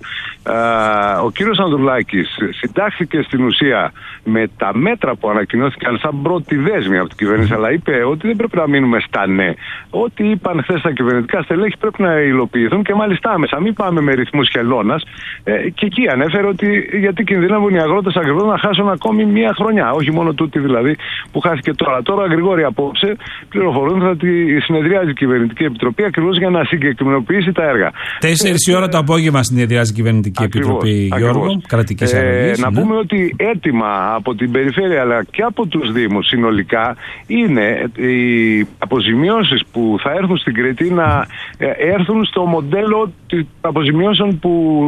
Ο κύριος Ανδρουλάκης συντάχθηκε στην ουσία με τα μέτρα που ανακοινώθηκαν σαν πρώτη δέσμη από την κυβέρνηση, αλλά είπε ότι δεν πρέπει να μείνουμε στα ναι. Ό,τι είπαν χθες τα κυβερνητικά στελέχη πρέπει να υλοποιηθούν και μάλιστα άμεσα. Μην πάμε με ρυθμούς χελώνας. Και εκεί ανέφερε ότι γιατί κινδυνεύουν οι αγρότες ακριβώς να χάσουν ακόμη μία χρονιά. Όχι μόνο τούτη δηλαδή που χάθηκε τώρα. Τώρα, Γρηγόρη, απόψε πληροφορούν ότι συνεδριάζει η Κυβερνητική Επιτροπή ακριβώς για να συγκεκριμενοποιήσει τα έργα. 4 η ώρα το απόγευμα συνεδριάζει η Κυβερνητική Επιτροπή, Γιώργο, κρατικής αρρωγής. Να πούμε ότι έτοιμα από την περιφέρεια αλλά και από τους Δήμους συνολικά είναι οι αποζημιώσεις που θα έρθουν στην Κρήτη να έρθουν στο μοντέλο των αποζημιώσεων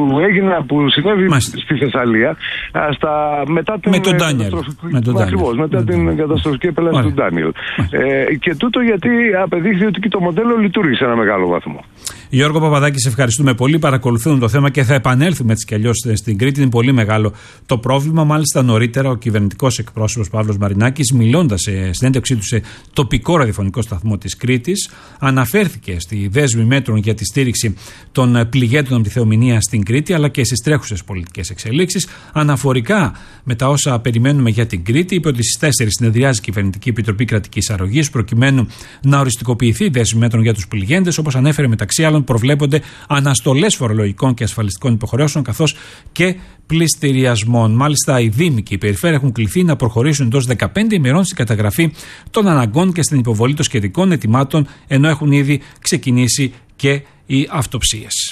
που συνέβη στη Θεσσαλία μετά την καταστροφική επέλαση του Ντάνιελ. Και τούτο γιατί απεδείχθη ότι και το μοντέλο λειτουργεί σε ένα μεγάλο βαθμό. Γιώργο Παπαδάκη, σε ευχαριστούμε πολύ. Παρακολουθούν το θέμα και θα επανέλθουμε έτσι κι αλλιώς στην Κρήτη. Είναι πολύ μεγάλο το πρόβλημα. Μάλιστα, νωρίτερα ο κυβερνητικός εκπρόσωπος Παύλος Μαρινάκης, μιλώντας σε συνέντευξή του σε τοπικό ραδιοφωνικό σταθμό της Κρήτης, αναφέρθηκε στη δέσμη μέτρων για τη στήριξη των πληγέντων από τη θεομηνία στην Κρήτη, αλλά και στις τρέχουσες πολιτικές εξελίξεις. Αναφορικά με τα όσα περιμένουμε για την Κρήτη, είπε ότι στις 4 συνεδριάζει η Κυβερνητική Επιτροπή Κρατικής Αρρωγής, προκειμένου να οριστικοποιηθεί η δέσμη μέτρων για τους πληγέντες. Όπως ανέφερε, μεταξύ άλλων, προβλέπονται αναστολές φορολογικών και ασφαλιστικών υποχρεώσεων, καθώς και πληστηριασμών. Μάλιστα, οι Δήμοι και οι Περιφέρειες έχουν κληθεί να προχωρήσουν εντός 15 ημερών στην καταγραφή των αναγκών και στην υποβολή των σχετικών ετοιμάτων, ενώ έχουν ήδη ξεκινήσει και οι αυτοψίες.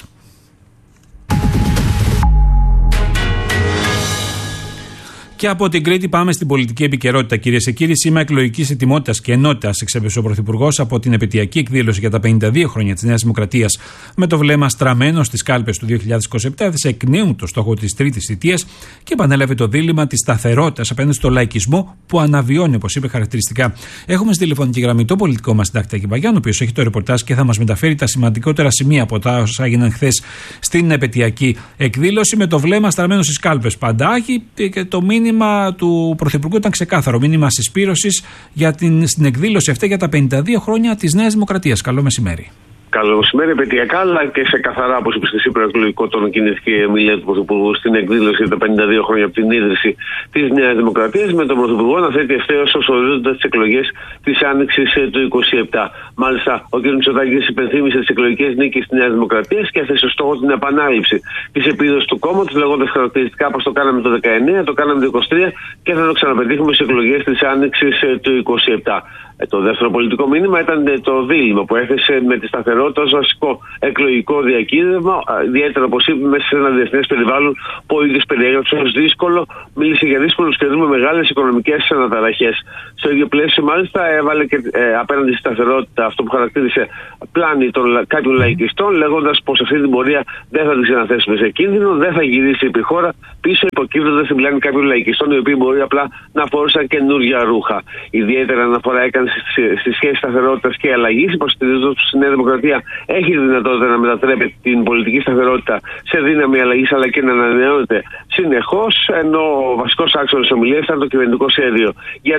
Και από την Κρήτη πάμε στην πολιτική επικαιρότητα, κυρίες και κύριοι. Σήμα εκλογικής ετοιμότητας και ενότητας εξέπεσε ο Πρωθυπουργός από την επαιτειακή εκδήλωση για τα 52 χρόνια της Νέας Δημοκρατίας. Με το βλέμμα στραμμένο στις κάλπες του 2027, έθεσε εκ νέου το στόχο της τρίτης θητείας και επανέλαβε το δίλημμα της σταθερότητας απέναντι στο λαϊκισμό που αναβιώνει, όπως είπε χαρακτηριστικά. Έχουμε στη τηλεφωνική γραμμή το πολιτικό μας συντάκτη Άκη Παγιάννη, ο οποίος έχει το ρεπορτάζ και θα μας μεταφέρει τα σημαντικότερα σημεία από τα όσα έγιναν χθες στην επαιτειακή εκδήλωση. Με το βλέμμα στραμμένο στις κάλπες παντάχει και το μήνυμα του Πρωθυπουργού ήταν ξεκάθαρο. Μήνυμα συσπήρωσης στην εκδήλωση αυτή για τα 52 χρόνια της Νέας Δημοκρατίας. Καλό μεσημέρι. Καλό μεσημέρι, επαιτειακά, αλλά και σε καθαρά, όπως είπε στη προεκλογικό τόνο, κινήθηκε η ομιλία του Πρωθυπουργού στην εκδήλωση για τα 52 χρόνια από την ίδρυση της Νέας Δημοκρατίας, με τον Πρωθυπουργό να θέτει ευθέως ως ορίζοντα τις εκλογές της Άνοιξης του 27. Μάλιστα, ο κ. Μητσοτάκης υπενθύμησε τις εκλογικές νίκες της Νέας Δημοκρατίας και έθεσε ως στόχο την επανάληψη της επίδοσης του κόμματος, λέγοντας χαρακτηριστικά πως το κάναμε το 19, το κάναμε το 23 και θα το ξαναπετύχουμε στις εκλογές της Άνοιξης του 27. Το δεύτερο πολιτικό μήνυμα ήταν το δίλημμα που έθεσε με τη σταθερότητα ως βασικό εκλογικό διακύβευμα, ιδιαίτερα όπως είπε μέσα σε ένα διεθνές περιβάλλον που ο ίδιος περιέγραψε ως δύσκολο. Μίλησε για δύσκολους καιρούς με μεγάλες οικονομικές αναταραχές. Στο ίδιο πλαίσιο, μάλιστα, έβαλε και απέναντι στη σταθερότητα αυτό που χαρακτήρισε πλάνη των κάποιων λαϊκιστών, λέγοντας πως αυτή την πορεία δεν θα την ξαναθέσουμε σε κίνδυνο, δεν θα γυρίσει η χώρα πίσω υποκύπτοντας την πλάνη κάποιων λαϊκιστών, οι οποίοι μπορεί απλά να φόρησαν καινούργια ρούχα. Ιδιαίτερα αναφορά έκανε στη σχέση σταθερότητας και αλλαγής, υποστηρίζοντας πως η Νέα Δημοκρατία έχει τη δυνατότητα να μετατρέπει την πολιτική σταθερότητα σε δύναμη αλλαγής αλλά και να ανανεώνεται συνεχώς. Ενώ ο βασικός άξονας της ομιλίας ήταν το κυβερνητικό σχέδιο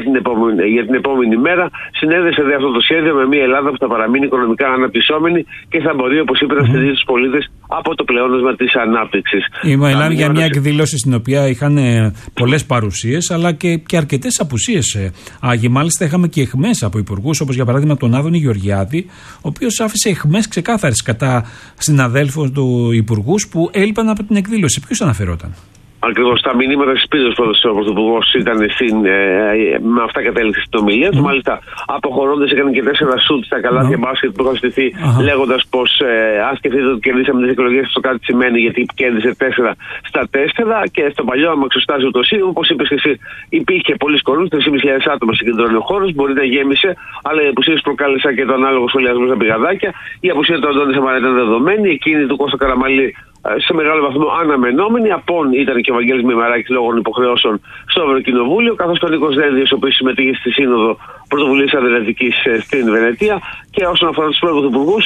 για την επόμενη μέρα. Συνέδεσε αυτό το σχέδιο με μια Ελλάδα που θα παραμείνει οικονομικά αναπτυσσόμενη και θα μπορεί, όπως είπε, να στηρίζει τους πολίτες από το πλεόνασμα της ανάπτυξης. Μιλάμε για μια εκδήλωση στην οποία είχαν πολλές παρουσίες αλλά και αρκετές απουσίες. Άγιοι, μάλιστα, είχαμε και αιχμές από υπουργούς, όπως για παράδειγμα τον Άδωνη Γεωργιάδη, ο οποίος άφησε αιχμές ξεκάθαρες κατά συναδέλφων του υπουργούς που έλειπαν από την εκδήλωση. Ποιος αναφερόταν? Ακριβώς τα μηνύματα της πίδος που έδωσε ο Πρωθυπουργός ήταν με αυτά κατέληξε στην ομιλία του. Μάλιστα, αποχωρώντας έκανε και 4 σουτ στα καλάθια μπάσκετ που είχαν στηθεί, λέγοντας πως αν σκεφτείτε ότι κερδίσαμε τις εκλογές, αυτό κάτι σημαίνει, γιατί κέρδισε 4 στα 4. Και στο παλιό αμαξοστάσιο του ΟΣΥ, όπως είπες και εσύ, υπήρχε πολλοί κόσμος, 3.500 άτομα συγκεντρώνει ο χώρος, μπορεί να γέμισε, αλλά οι απουσίες προκάλεσαν και το ανάλογο σχολιασμό στα πηγαδάκια. Η απουσία του Αντώνη Σαμαρά ήταν δεδομένη, εκείνη του Κώστα Καραμαλή σε μεγάλο βαθμό αναμενόμενη. Απόν ήταν και ο Βαγγέλης Μημαράκης λόγω των υποχρεώσεων στο Ευρωκοινοβούλιο, καθώς και ο Νίκος Δένδιος, ο οποίος συμμετείχε στη Σύνοδο Πρωτοβουλίας Αδριατικής στην Βενετία. Και όσον αφορά τους πρωθυπουργούς,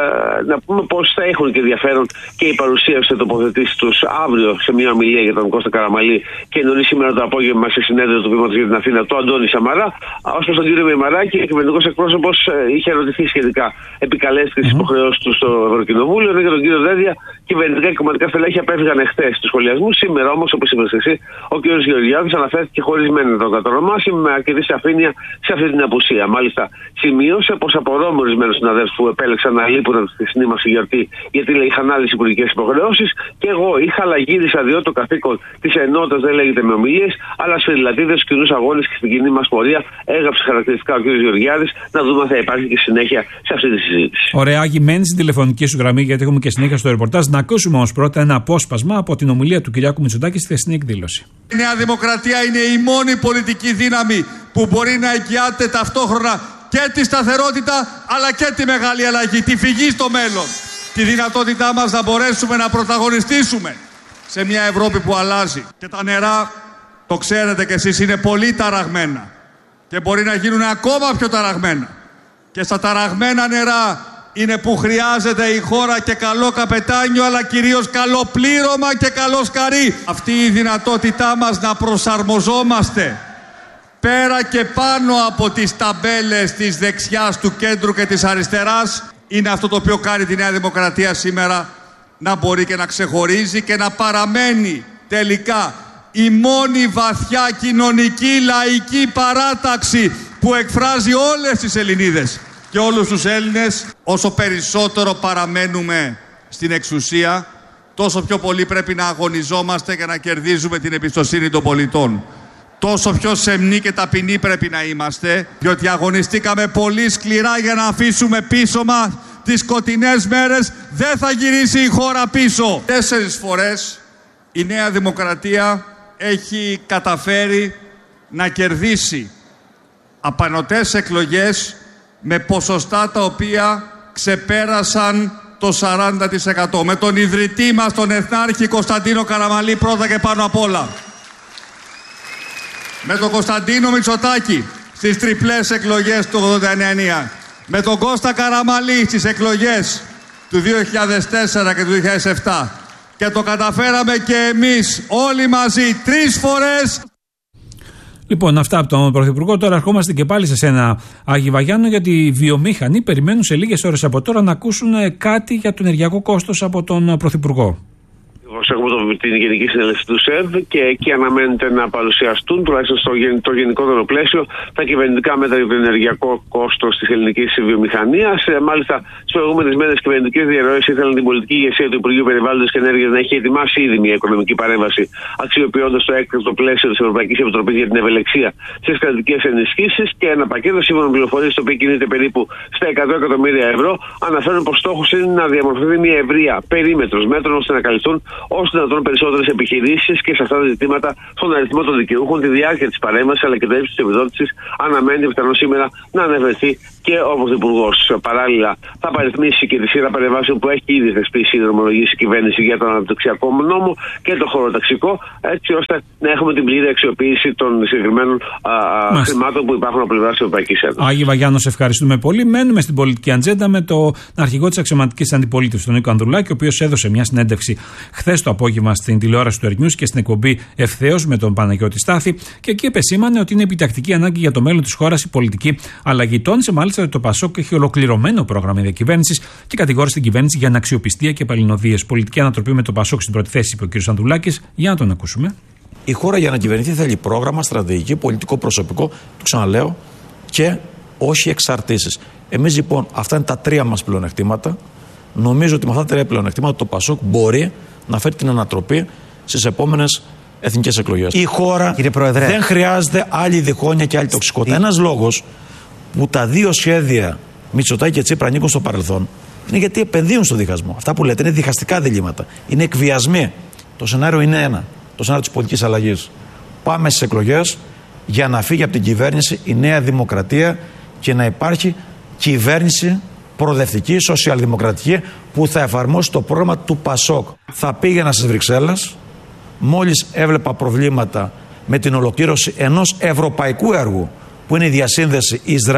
να πούμε πως θα έχουν και ενδιαφέρον και η παρουσία σε τοποθετήσεις τους αύριο σε μια ομιλία για τον Κώστα Καραμαλή και νωρίς σήμερα το απόγευμα σε συνέδριο του Βήματος για την Αθήνα του Αντώνη Σαμαρά. Ως προς τον κύριο Μημαράκη, ο κυβερνητικός εκπρόσωπος είχε ερωτηθεί σχετικά, επικαλέστηκε τις υποχρεώσεις του στο Ευρωκοινοβούλιο, ενώ για τον κύριο Δένδια κυβερνητικά και κομματικά στελέχη απέφυγαν εχθές του σχολιασμού. Σήμερα όμως, όπως είπες εσύ, ο κ. Γεωργιάδης αναφέρθηκε χωρισμένα να τον κατονομάσει με αρκετή σαφήνεια σε αυτή την απουσία. Μάλιστα, σημείωσε πως απορώ με ορισμένους συναδέλφους που επέλεξαν να λείπουν από τη χθεσινή μας γιορτή, γιατί λέει είχαν άλλες υπουργικές υποχρεώσεις. Και εγώ είχα αλλαγήρισα διότι το καθήκον της ενότητας δεν λέγεται με ομιλίες, αλλά σε λατίδες, στους κοινούς αγώνες και στην κοινή μας πορεία. Έγραψε χαρακτηριστικά ο κ. Γεωργιάδης. Να δούμε αν θα υπάρχει και συνέχεια σε αυτή τη συζήτηση. Ωραία, Άγι, μένει στην τηλεφωνική σου γραμμή, γιατί έχουμε και συνέχεια στο ρεπορτάζ. Να ακούσουμε όμως πρώτα ένα απόσπασμα από την ομιλία του Κυριάκου Μητσοτάκη στη χθεσινή εκδήλωση. Η Νέα Δημοκρατία είναι η μόνη πολιτική δύναμη που μπορεί να εγγυάται ταυτόχρονα και τη σταθερότητα αλλά και τη μεγάλη αλλαγή, τη φυγή στο μέλλον. Τη δυνατότητά μας να μπορέσουμε να πρωταγωνιστήσουμε σε μια Ευρώπη που αλλάζει. Και τα νερά, το ξέρετε κι εσείς, είναι πολύ ταραγμένα και μπορεί να γίνουν ακόμα πιο ταραγμένα. Και στα ταραγμένα νερά είναι που χρειάζεται η χώρα και καλό καπετάνιο, αλλά κυρίως καλό πλήρωμα και καλό σκαρί. Αυτή η δυνατότητά μας να προσαρμοζόμαστε πέρα και πάνω από τις ταμπέλες της δεξιάς, του κέντρου και της αριστεράς είναι αυτό το οποίο κάνει τη Νέα Δημοκρατία σήμερα να μπορεί και να ξεχωρίζει και να παραμένει τελικά η μόνη βαθιά κοινωνική λαϊκή παράταξη που εκφράζει όλες τις Ελληνίδες και όλους τους Έλληνες. Όσο περισσότερο παραμένουμε στην εξουσία, τόσο πιο πολύ πρέπει να αγωνιζόμαστε και να κερδίζουμε την εμπιστοσύνη των πολιτών. Τόσο πιο σεμνοί και ταπεινοί πρέπει να είμαστε, διότι αγωνιστήκαμε πολύ σκληρά για να αφήσουμε πίσω μας τις σκοτεινές μέρες. Δεν θα γυρίσει η χώρα πίσω. 4 φορές η Νέα Δημοκρατία έχει καταφέρει να κερδίσει απανωτές εκλογές με ποσοστά τα οποία ξεπέρασαν το 40%. Με τον ιδρυτή μας, τον Εθνάρχη Κωνσταντίνο Καραμαλή πρώτα και πάνω απ' όλα. Με τον Κωνσταντίνο Μητσοτάκη στις τριπλές εκλογές του 89. Με τον Κώστα Καραμαλή στις εκλογές του 2004 και του 2007. Και το καταφέραμε και εμείς όλοι μαζί 3 φορές. Λοιπόν, αυτά από τον Πρωθυπουργό. Τώρα ερχόμαστε και πάλι σε σένα, Άγι Βαγιάννου, γιατί οι βιομήχανοι περιμένουν σε λίγες ώρες από τώρα να ακούσουν κάτι για το ενεργειακό κόστος από τον Πρωθυπουργό. Έχουμε την Γενική Συνέλευση του ΣΕΔ και εκεί αναμένεται να παρουσιαστούν, τουλάχιστον στο γενικότερο πλαίσιο, τα κυβερνητικά μέτρα για το ενεργειακό κόστος της ελληνικής βιομηχανίας. Μάλιστα, στις προηγούμενες μέρες κυβερνητικές διαρροές ήθελαν την πολιτική ηγεσία του Υπουργείου Περιβάλλοντος και Ενέργειας να έχει ετοιμάσει ήδη μια οικονομική παρέμβαση, αξιοποιώντας το έκτακτο πλαίσιο της Ευρωπαϊκής Επιτροπής για την ευελιξία στις κρατικές ενισχύσεις και ένα πακέτο σύμφωνα με πληροφορίες το οποίο κινείται περίπου στα 100 εκατομμύρια ευρώ. Αναφέρουν πως στόχος είναι να διαμορφωθεί μια ευρεία περίμετρος μέτρων ώστε να καλυφθούν όσο δυνατόν περισσότερες επιχειρήσεις και σε αυτά τα ζητήματα στον αριθμό των δικαιούχων, τη διάρκεια της παρέμβασης αλλά και το ύψος της επιδότησης. Αναμένεται πιθανώς σήμερα να ανεβρεθεί και ο Πρωθυπουργός. Παράλληλα, θα παριθμίσει και τη σειρά παρεμβάσεων που έχει ήδη θεσπίσει η δρομολογήσει κυβέρνηση για τον αναπτυξιακό νόμο και το χωροταξικό, έτσι ώστε να έχουμε την πλήρη αξιοποίηση των συγκεκριμένων χρημάτων που υπάρχουν από πλευρά της Ευρωπαϊκής Ένωσης. Άγιε Βαγιάννο, ευχαριστούμε πολύ. Μένουμε στην πολιτική ατζέντα με τον αρχηγό της αξιωματικής αντιπολίτευσης, τον Νίκο Ανδρουλάκη, ο οποίος έδωσε μια συνέντευξη χθες το απόγευμα στην τηλεόραση του Earth News και στην εκπομπή Ευθέως με τον Παναγιώτη Στάθη. Και εκεί επεσήμανε ότι είναι επιτακτική ανάγκη για το μέλλον της χώρας η πολιτική αλλαγή. Τόνισε μάλιστα ότι το ΠΑΣΟΚ έχει ολοκληρωμένο πρόγραμμα διακυβέρνησης και κατηγόρησε την κυβέρνηση για αναξιοπιστία και παλινοδίες. Πολιτική ανατροπή με το ΠΑΣΟΚ στην πρώτη θέση, είπε ο κ. Ανδρουλάκης. Για να τον ακούσουμε. Η χώρα για να κυβερνηθεί θέλει πρόγραμμα, στρατηγική, πολιτικό, προσωπικό, το ξαναλέω, και όχι εξαρτήσεις. Εμείς λοιπόν, αυτά είναι τα τρία μας πλεονεκτήματα. Νομίζω ότι με αυτά τα τρία πλεονεκτήματα το ΠΑΣΟΚ μπορεί να φέρει την ανατροπή στις επόμενες εθνικές εκλογές. Η χώρα δεν χρειάζεται άλλη διχόνοια και άλλη τοξικότητα. Ένας λόγος που τα δύο σχέδια Μητσοτάκη και Τσίπρα ανήκουν στο παρελθόν είναι γιατί επενδύουν στο διχασμό. Αυτά που λέτε είναι διχαστικά διλήμματα. Είναι εκβιασμοί. Το σενάριο είναι ένα. Το σενάριο της πολιτικής αλλαγής. Πάμε στις εκλογές για να φύγει από την κυβέρνηση η Νέα Δημοκρατία και να υπάρχει κυβέρνηση προοδευτική, σοσιαλδημοκρατική που θα εφαρμόσει το πρόγραμμα του ΠΑΣΟΚ. Θα πήγαινα στις Βρυξέλλες μόλις έβλεπα προβλήματα με την ολοκλήρωση ενός ευρωπαϊκού έργου που είναι η διασύνδεση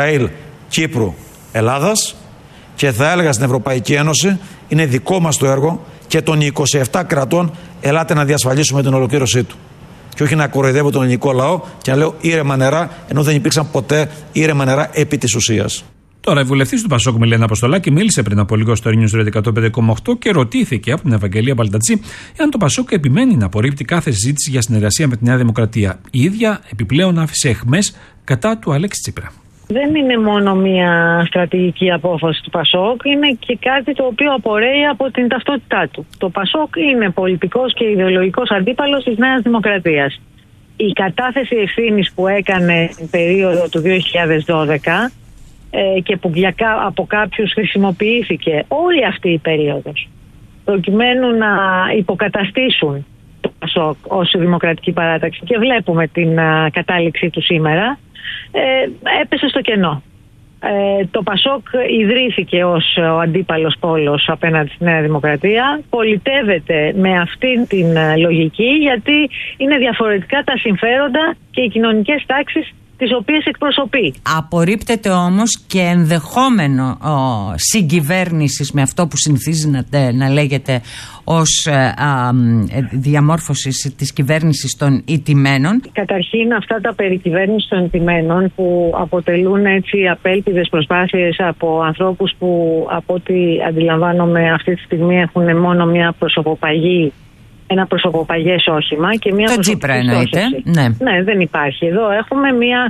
Ισραήλ-Κύπρου-Ελλάδας και θα έλεγα στην Ευρωπαϊκή Ένωση είναι δικό μας το έργο και των 27 κρατών ελάτε να διασφαλίσουμε την ολοκλήρωσή του. Και όχι να κοροϊδεύω τον ελληνικό λαό και να λέω ήρεμα νερά, ενώ δεν υπήρξαν ποτέ ήρεμα νερά επί της ουσίας. Τώρα, η βουλευτής του ΠΑΣΟΚ, Μιλένα Αποστολάκη, μίλησε πριν από λίγο στο News Radio 105,8 και ρωτήθηκε από την Ευαγγελία Μπαλτατσή εάν το ΠΑΣΟΚ επιμένει να απορρίπτει κάθε συζήτηση για συνεργασία με τη Νέα Δημοκρατία. Η ίδια επιπλέον άφησε αιχμές κατά του Αλέξη Τσίπρα. Δεν είναι μόνο μια στρατηγική απόφαση του ΠΑΣΟΚ, είναι και κάτι το οποίο απορρέει από την ταυτότητά του. Το ΠΑΣΟΚ είναι πολιτικός και ιδεολογικός αντίπαλος της Νέας Δημοκρατίας. Η κατάθεση ευθύνης που έκανε την περίοδο του 2012 και που από κάποιους χρησιμοποιήθηκε όλη αυτή η περίοδος προκειμένου να υποκαταστήσουν το ΠΑΣΟΚ ως δημοκρατική παράταξη και βλέπουμε την κατάληξή του σήμερα, έπεσε στο κενό. Το ΠΑΣΟΚ ιδρύθηκε ως ο αντίπαλος πόλος απέναντι στη Νέα Δημοκρατία, πολιτεύεται με αυτήν την λογική γιατί είναι διαφορετικά τα συμφέροντα και οι κοινωνικές τάξεις τις οποίες εκπροσωπεί. Απορρίπτεται όμως και ενδεχόμενο συγκυβέρνησης με αυτό που συνηθίζει να λέγεται ως διαμόρφωση της κυβέρνησης των ηττημένων. Καταρχήν αυτά τα περί κυβέρνησης των ηττημένων που αποτελούν έτσι απέλπιδες προσπάθειες από ανθρώπους που από ό,τι αντιλαμβάνομαι αυτή τη στιγμή έχουν μόνο μια προσωποπαγή, ένα προσωποπαγές όχημα και μια Τσίπρα εννοείται. Ναι, δεν υπάρχει. Εδώ έχουμε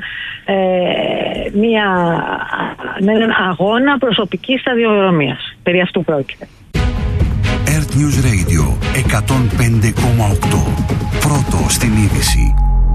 έναν αγώνα προσωπικής σταδιοδρομίας. Περί αυτού πρόκειται. Earth News Radio 105,8. Πρώτο στην είδηση.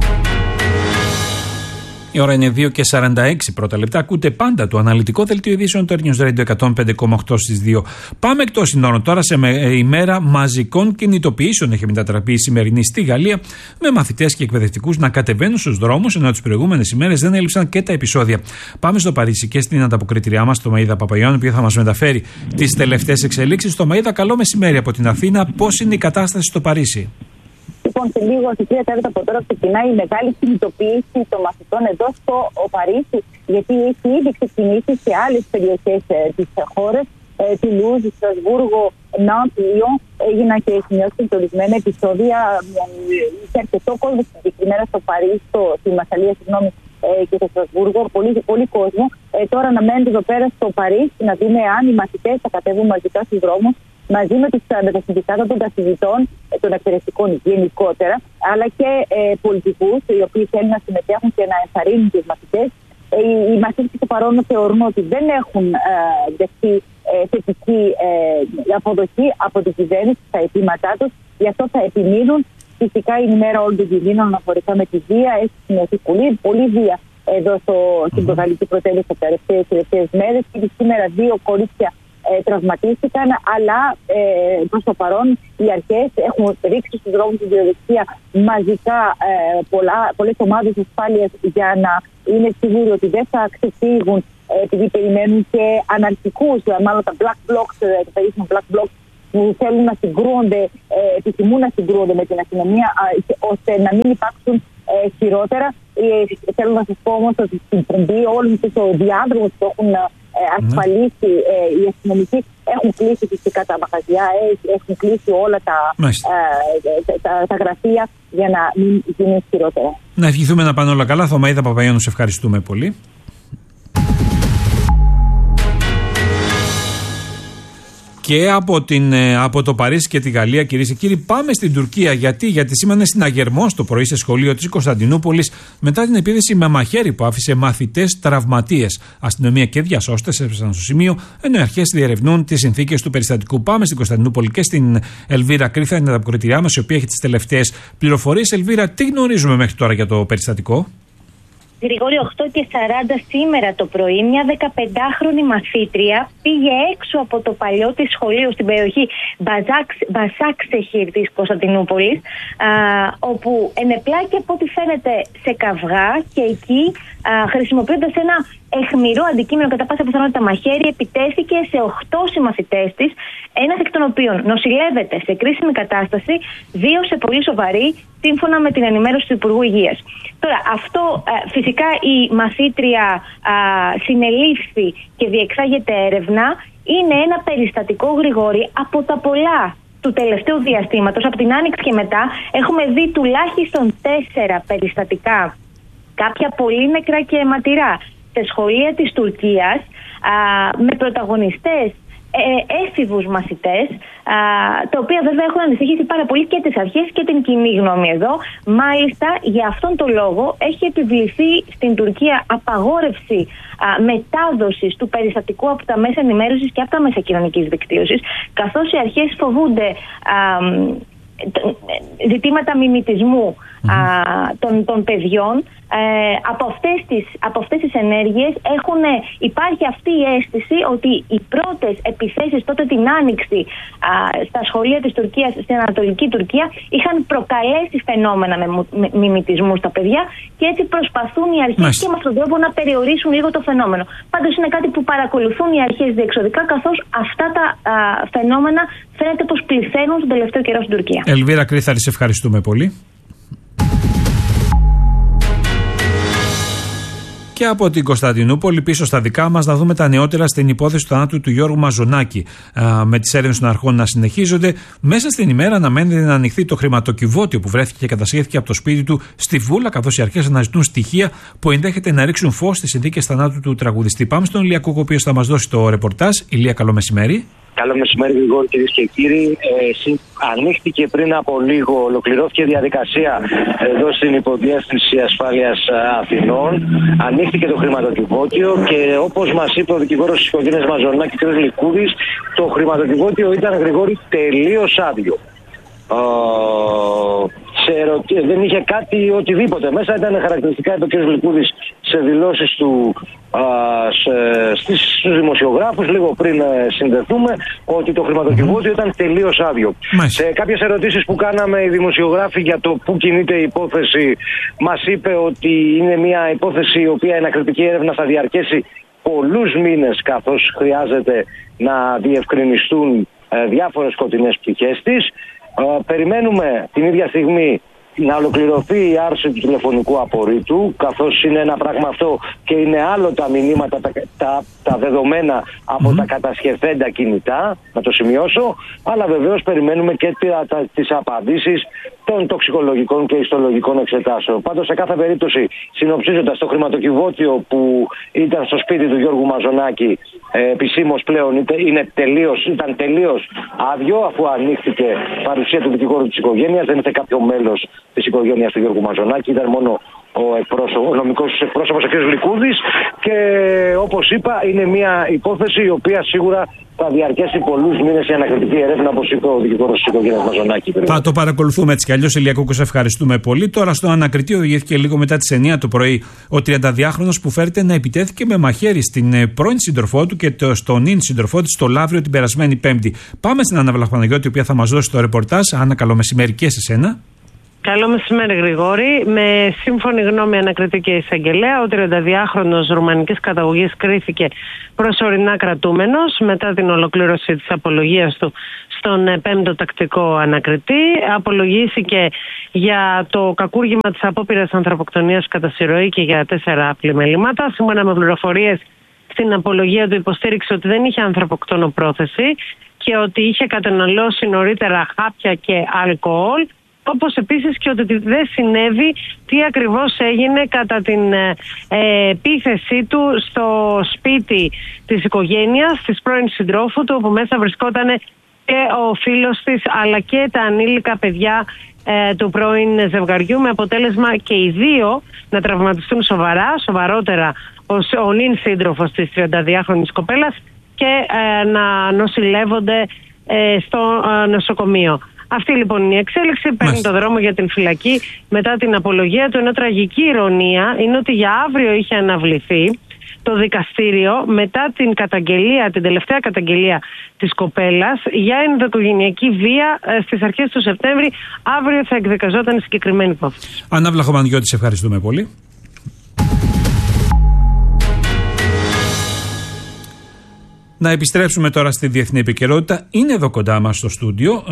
Η ώρα είναι 2:46 πρώτα λεπτά. Ακούτε πάντα το αναλυτικό δελτίο ειδήσεων του Earth News Radio 105,8 στις 2. Πάμε εκτός συνόρων τώρα σε ημέρα μαζικών κινητοποιήσεων. Έχει μετατραπεί η σημερινή στη Γαλλία με μαθητές και εκπαιδευτικούς να κατεβαίνουν στους δρόμους ενώ τις προηγούμενες ημέρες δεν έλειψαν και τα επεισόδια. Πάμε στο Παρίσι και στην ανταποκριτηριά μας, το Μαΐδα Παπαγιάννου, που θα μας μεταφέρει τις τελευταίες εξελίξεις. Στο Μαΐδα, καλό μεσημέρι από την Αθήνα. Πώς είναι η κατάσταση στο Παρίσι? Λοιπόν, σε λίγο, στις 3 τέταρτα από τώρα, ξεκινάει η μεγάλη κινητοποίηση των μαθητών εδώ στο Παρίσι, γιατί έχει ήδη ξεκινήσει σε άλλες περιοχές της χώρας. Τουλούζ, Στρασβούργο, Ναντ, Λιόν, έγιναν και σημειώθηκαν ορισμένα επεισόδια. Είχε αρκετό κόσμο συγκεκριμένα στο Παρίσι, στη Μασσαλία, και στο Στρασβούργο, πολύ κόσμο. Τώρα αναμένεται εδώ πέρα στο Παρίσι να δούμε αν οι μαθητές θα κατέβουν μαζικά στους δρόμους μαζί με τα συνδικάτα των καθηγητών, των εκπαιδευτικών γενικότερα, αλλά και πολιτικούς, οι οποίοι θέλουν να συμμετέχουν και να ενθαρρύνουν τους μαθητές. Οι μαθητές στο παρόν θεωρούν ότι δεν έχουν δεχτεί θετική αποδοχή από την κυβέρνηση στα αιτήματά τους, γι' αυτό θα επιμείνουν. Φυσικά η ημέρα όλων των κινδύνων αναφορικά με τη βία έχει σημειωθεί πολύ βία εδώ στην Πρωταγαλλική Πρωτεύουσα τα τελευταίες μέρες. Και σήμερα 2 κορίτσια τραυματίστηκαν, αλλά προς το παρόν οι αρχές έχουν ρίξει στους δρόμους της διαδικασία μαζικά πολλές ομάδες ασφάλειας για να είναι σίγουροι ότι δεν θα ξεφύγουν, επειδή περιμένουν και αναρχικούς, μάλλον τα black blocs, τα περίφημα black blocs, που θέλουν να συγκρούονται, επιθυμούν να συγκρούονται με την αστυνομία, ώστε να μην υπάρξουν χειρότερα. Θέλω να σας πω όμως ότι στην Πομπή όλους τους διάδρομους που έχουν ασφαλίσει οι αστυνομικοί έχουν κλείσει φυσικά τα μαγαζιά, έχουν κλείσει όλα τα γραφεία για να μην γίνει χειρότερα. Να ευχηθούμε να πάνε όλα καλά. Θωμαΐδα Παπαϊάννου, σε ευχαριστούμε πολύ. Και από το Παρίσι και τη Γαλλία, κυρίες και κύριοι, πάμε στην Τουρκία. Γιατί σήμανε συναγερμός το πρωί σε σχολείο της Κωνσταντινούπολης μετά την επίθεση με μαχαίρι που άφησε μαθητές τραυματίες. Αστυνομία και διασώστες έφτασαν στο σημείο, ενώ οι αρχές διερευνούν τις συνθήκες του περιστατικού. Πάμε στην Κωνσταντινούπολη και στην Ελβίρα Κρίθα, είναι τα αποκριτήριά μας, η οποία έχει τις τελευταίες πληροφορίες. Ελβίρα, τι γνωρίζουμε μέχρι τώρα για το περιστατικό? Γρηγόρη, 8:40 σήμερα το πρωί, μια 15χρονη μαθήτρια πήγε έξω από το παλιό της σχολείο στην περιοχή Μπασάξεχιρ της Κωνσταντινούπολης, όπου ενεπλάκη από ό,τι φαίνεται σε καυγά και εκεί, χρησιμοποιώντας ένα αιχμηρό αντικείμενο, κατά πάσα πιθανότητα μαχαίρι, επιτέθηκε σε 8 συμμαθητές της, ένας εκ των οποίων νοσηλεύεται σε κρίσιμη κατάσταση, 2 σε πολύ σοβαρή, σύμφωνα με την ενημέρωση του Υπουργού Υγείας. Τώρα, αυτό φυσικά η μαθήτρια συνελήφθη και διεξάγεται έρευνα. Είναι ένα περιστατικό, Γρηγόρη, από τα πολλά του τελευταίου διαστήματος. Από την Άνοιξη και μετά έχουμε δει τουλάχιστον 4 περιστατικά, κάποια πολύ νεκρά και αιματηρά, σε σχολεία της Τουρκίας, με πρωταγωνιστές έφηβους μαθητές, τα οποία βέβαια έχουν ανησυχήσει πάρα πολύ και τις αρχές και την κοινή γνώμη εδώ. Μάλιστα, για αυτόν τον λόγο έχει επιβληθεί στην Τουρκία απαγόρευση μετάδοσης του περιστατικού από τα μέσα ενημέρωσης και από τα μέσα κοινωνικής δικτύωσης, καθώς οι αρχές φοβούνται ζητήματα μιμητισμού των παιδιών. Από αυτές τις ενέργειες υπάρχει αυτή η αίσθηση ότι οι πρώτες επιθέσεις τότε την Άνοιξη στα σχολεία της Τουρκίας, στην Ανατολική Τουρκία, είχαν προκαλέσει φαινόμενα με μιμητισμού στα παιδιά και έτσι προσπαθούν οι αρχές και με αυτόν τον τρόπο να περιορίσουν λίγο το φαινόμενο. Πάντως είναι κάτι που παρακολουθούν οι αρχές διεξοδικά, καθώς αυτά τα φαινόμενα φαίνεται πως πληθαίνουν τον τελευταίο καιρό στην Τουρκία. Ελβίρα Κρίθαρη, σε ευχαριστούμε πολύ. Και από την Κωνσταντινούπολη πίσω στα δικά μας να δούμε τα νεότερα στην υπόθεση του θανάτου του Γιώργου Μαζονάκη. Με τις έρευνες των αρχών να συνεχίζονται, μέσα στην ημέρα αναμένεται να ανοιχθεί το χρηματοκιβώτιο που βρέθηκε και κατασχέθηκε από το σπίτι του στη Βούλα, καθώς οι αρχές αναζητούν στοιχεία που ενδέχεται να ρίξουν φως στις συνθήκες θανάτου του τραγουδιστή. Πάμε στον Ηλία Κούκο, ο οποίος θα μας δώσει το ρεπορτάζ. Ηλία, καλό μεσημέρι. Καλό μεσημέρι, Γρηγόρη, κυρίες και κύριοι. Ανοίχτηκε πριν από λίγο, ολοκληρώθηκε διαδικασία εδώ στην Υποδιεύθυνση Ασφάλειας Αθηνών. Ανοίχτηκε το χρηματοκιβώτιο και όπως μας είπε ο δικηγόρος της οικογένειας Μαζονάκη, κ. Λικούδης, το χρηματοκιβώτιο ήταν, Γρηγόρη, τελείως άδειο. Δεν είχε κάτι οτιδήποτε μέσα. Ήταν χαρακτηριστικά, είπε ο κ. Λικούδης σε δηλώσεις του στους δημοσιογράφους λίγο πριν συνδεθούμε, ότι το χρηματοκιβώτιο ήταν τελείως άδειο. Σε κάποιες ερωτήσεις που κάναμε οι δημοσιογράφοι για το πού κινείται η υπόθεση, μας είπε ότι είναι μια υπόθεση η οποία η ανακριτική έρευνα θα διαρκέσει πολλούς μήνες, καθώς χρειάζεται να διευκρινιστούν διάφορες σκοτεινές πτυχές της. Περιμένουμε την ίδια στιγμή να ολοκληρωθεί η άρση του τηλεφωνικού απορρίτου, καθώς είναι ένα πράγμα αυτό και είναι άλλο τα μηνύματα, τα δεδομένα από τα κατασχεθέντα κινητά, να το σημειώσω, αλλά βεβαίως περιμένουμε και τις απαντήσεις των τοξικολογικών και ιστολογικών εξετάσεων. Πάντως, σε κάθε περίπτωση, συνοψίζοντας, το χρηματοκιβώτιο που ήταν στο σπίτι του Γιώργου Μαζονάκη επισήμως πλέον ήταν τελείως άδειο, αφού ανοίχθηκε παρουσία του δικηγόρου της οικογένειας. Δεν ήταν κάποιο μέλος της οικογένειας του Γιώργου Μαζονάκη, ήταν μόνο ο νομικός εκπρόσωπος ο κ. Λικούδης, και όπως είπα είναι μια υπόθεση η οποία σίγουρα θα διαρκέσει πολλούς μήνες η ανακριτική έρευνα, όπως είπε ο δικηγόρος της οικογένειας Μαζονάκη. Θα το παρακολουθούμε έτσι κι αλλιώς. Ηλία Κούκο, σε ευχαριστούμε πολύ. Τώρα στο ανακριτή οδηγήθηκε λίγο μετά τις 9 το πρωί ο 32χρονος που φέρεται να επιτέθηκε με μαχαίρι στην πρώην σύντροφό του και στον νυν σύντροφό της στο Λαύριο την περασμένη Πέμπτη. Πάμε στην Άννα Βλαχοπαναγιώτη, η οποία θα μας δώσει το ρεπορτάζ. Άννα, καλό μεσημέρι και σε σένα. Καλό μεσημέρι, Γρηγόρη. Με σύμφωνη γνώμη ανακριτή και εισαγγελέα, ο 32χρονος ρουμανικής καταγωγής κρίθηκε προσωρινά κρατούμενος μετά την ολοκλήρωση της απολογίας του στον 5ο τακτικό ανακριτή. Απολογήθηκε για το κακούργημα της απόπειρας ανθρωποκτονίας κατά συρροή και για 4 πλημελήματα. Σύμφωνα με πληροφορίες στην απολογία του, υποστήριξε ότι δεν είχε ανθρωποκτόνο πρόθεση και ότι είχε καταναλώσει νωρίτερα χάπια και αλκοόλ. Όπως επίσης και ότι δεν συνέβη τι ακριβώς έγινε κατά την επίθεσή του στο σπίτι της οικογένειας, της πρώην συντρόφου του, όπου μέσα βρισκόταν και ο φίλος της αλλά και τα ανήλικα παιδιά του πρώην ζευγαριού, με αποτέλεσμα και οι δύο να τραυματιστούν σοβαρότερα ο νυν σύντροφος της 32χρονης κοπέλας και να νοσηλεύονται στο νοσοκομείο. Αυτή λοιπόν είναι η εξέλιξη. Παίρνει το δρόμο για την φυλακή μετά την απολογία του. Ενώ τραγική ηρωνία είναι ότι για αύριο είχε αναβληθεί το δικαστήριο μετά την τελευταία καταγγελία της κοπέλας για ενδοοικογενειακή βία στις αρχές του Σεπτέμβρη. Αύριο θα εκδικαζόταν η συγκεκριμένη υπόθεση. Άννα Βλαχοπαναγιώτη, σε ευχαριστούμε πολύ. Να επιστρέψουμε τώρα στη διεθνή επικαιρότητα. Είναι εδώ κοντά μας στο στούντιο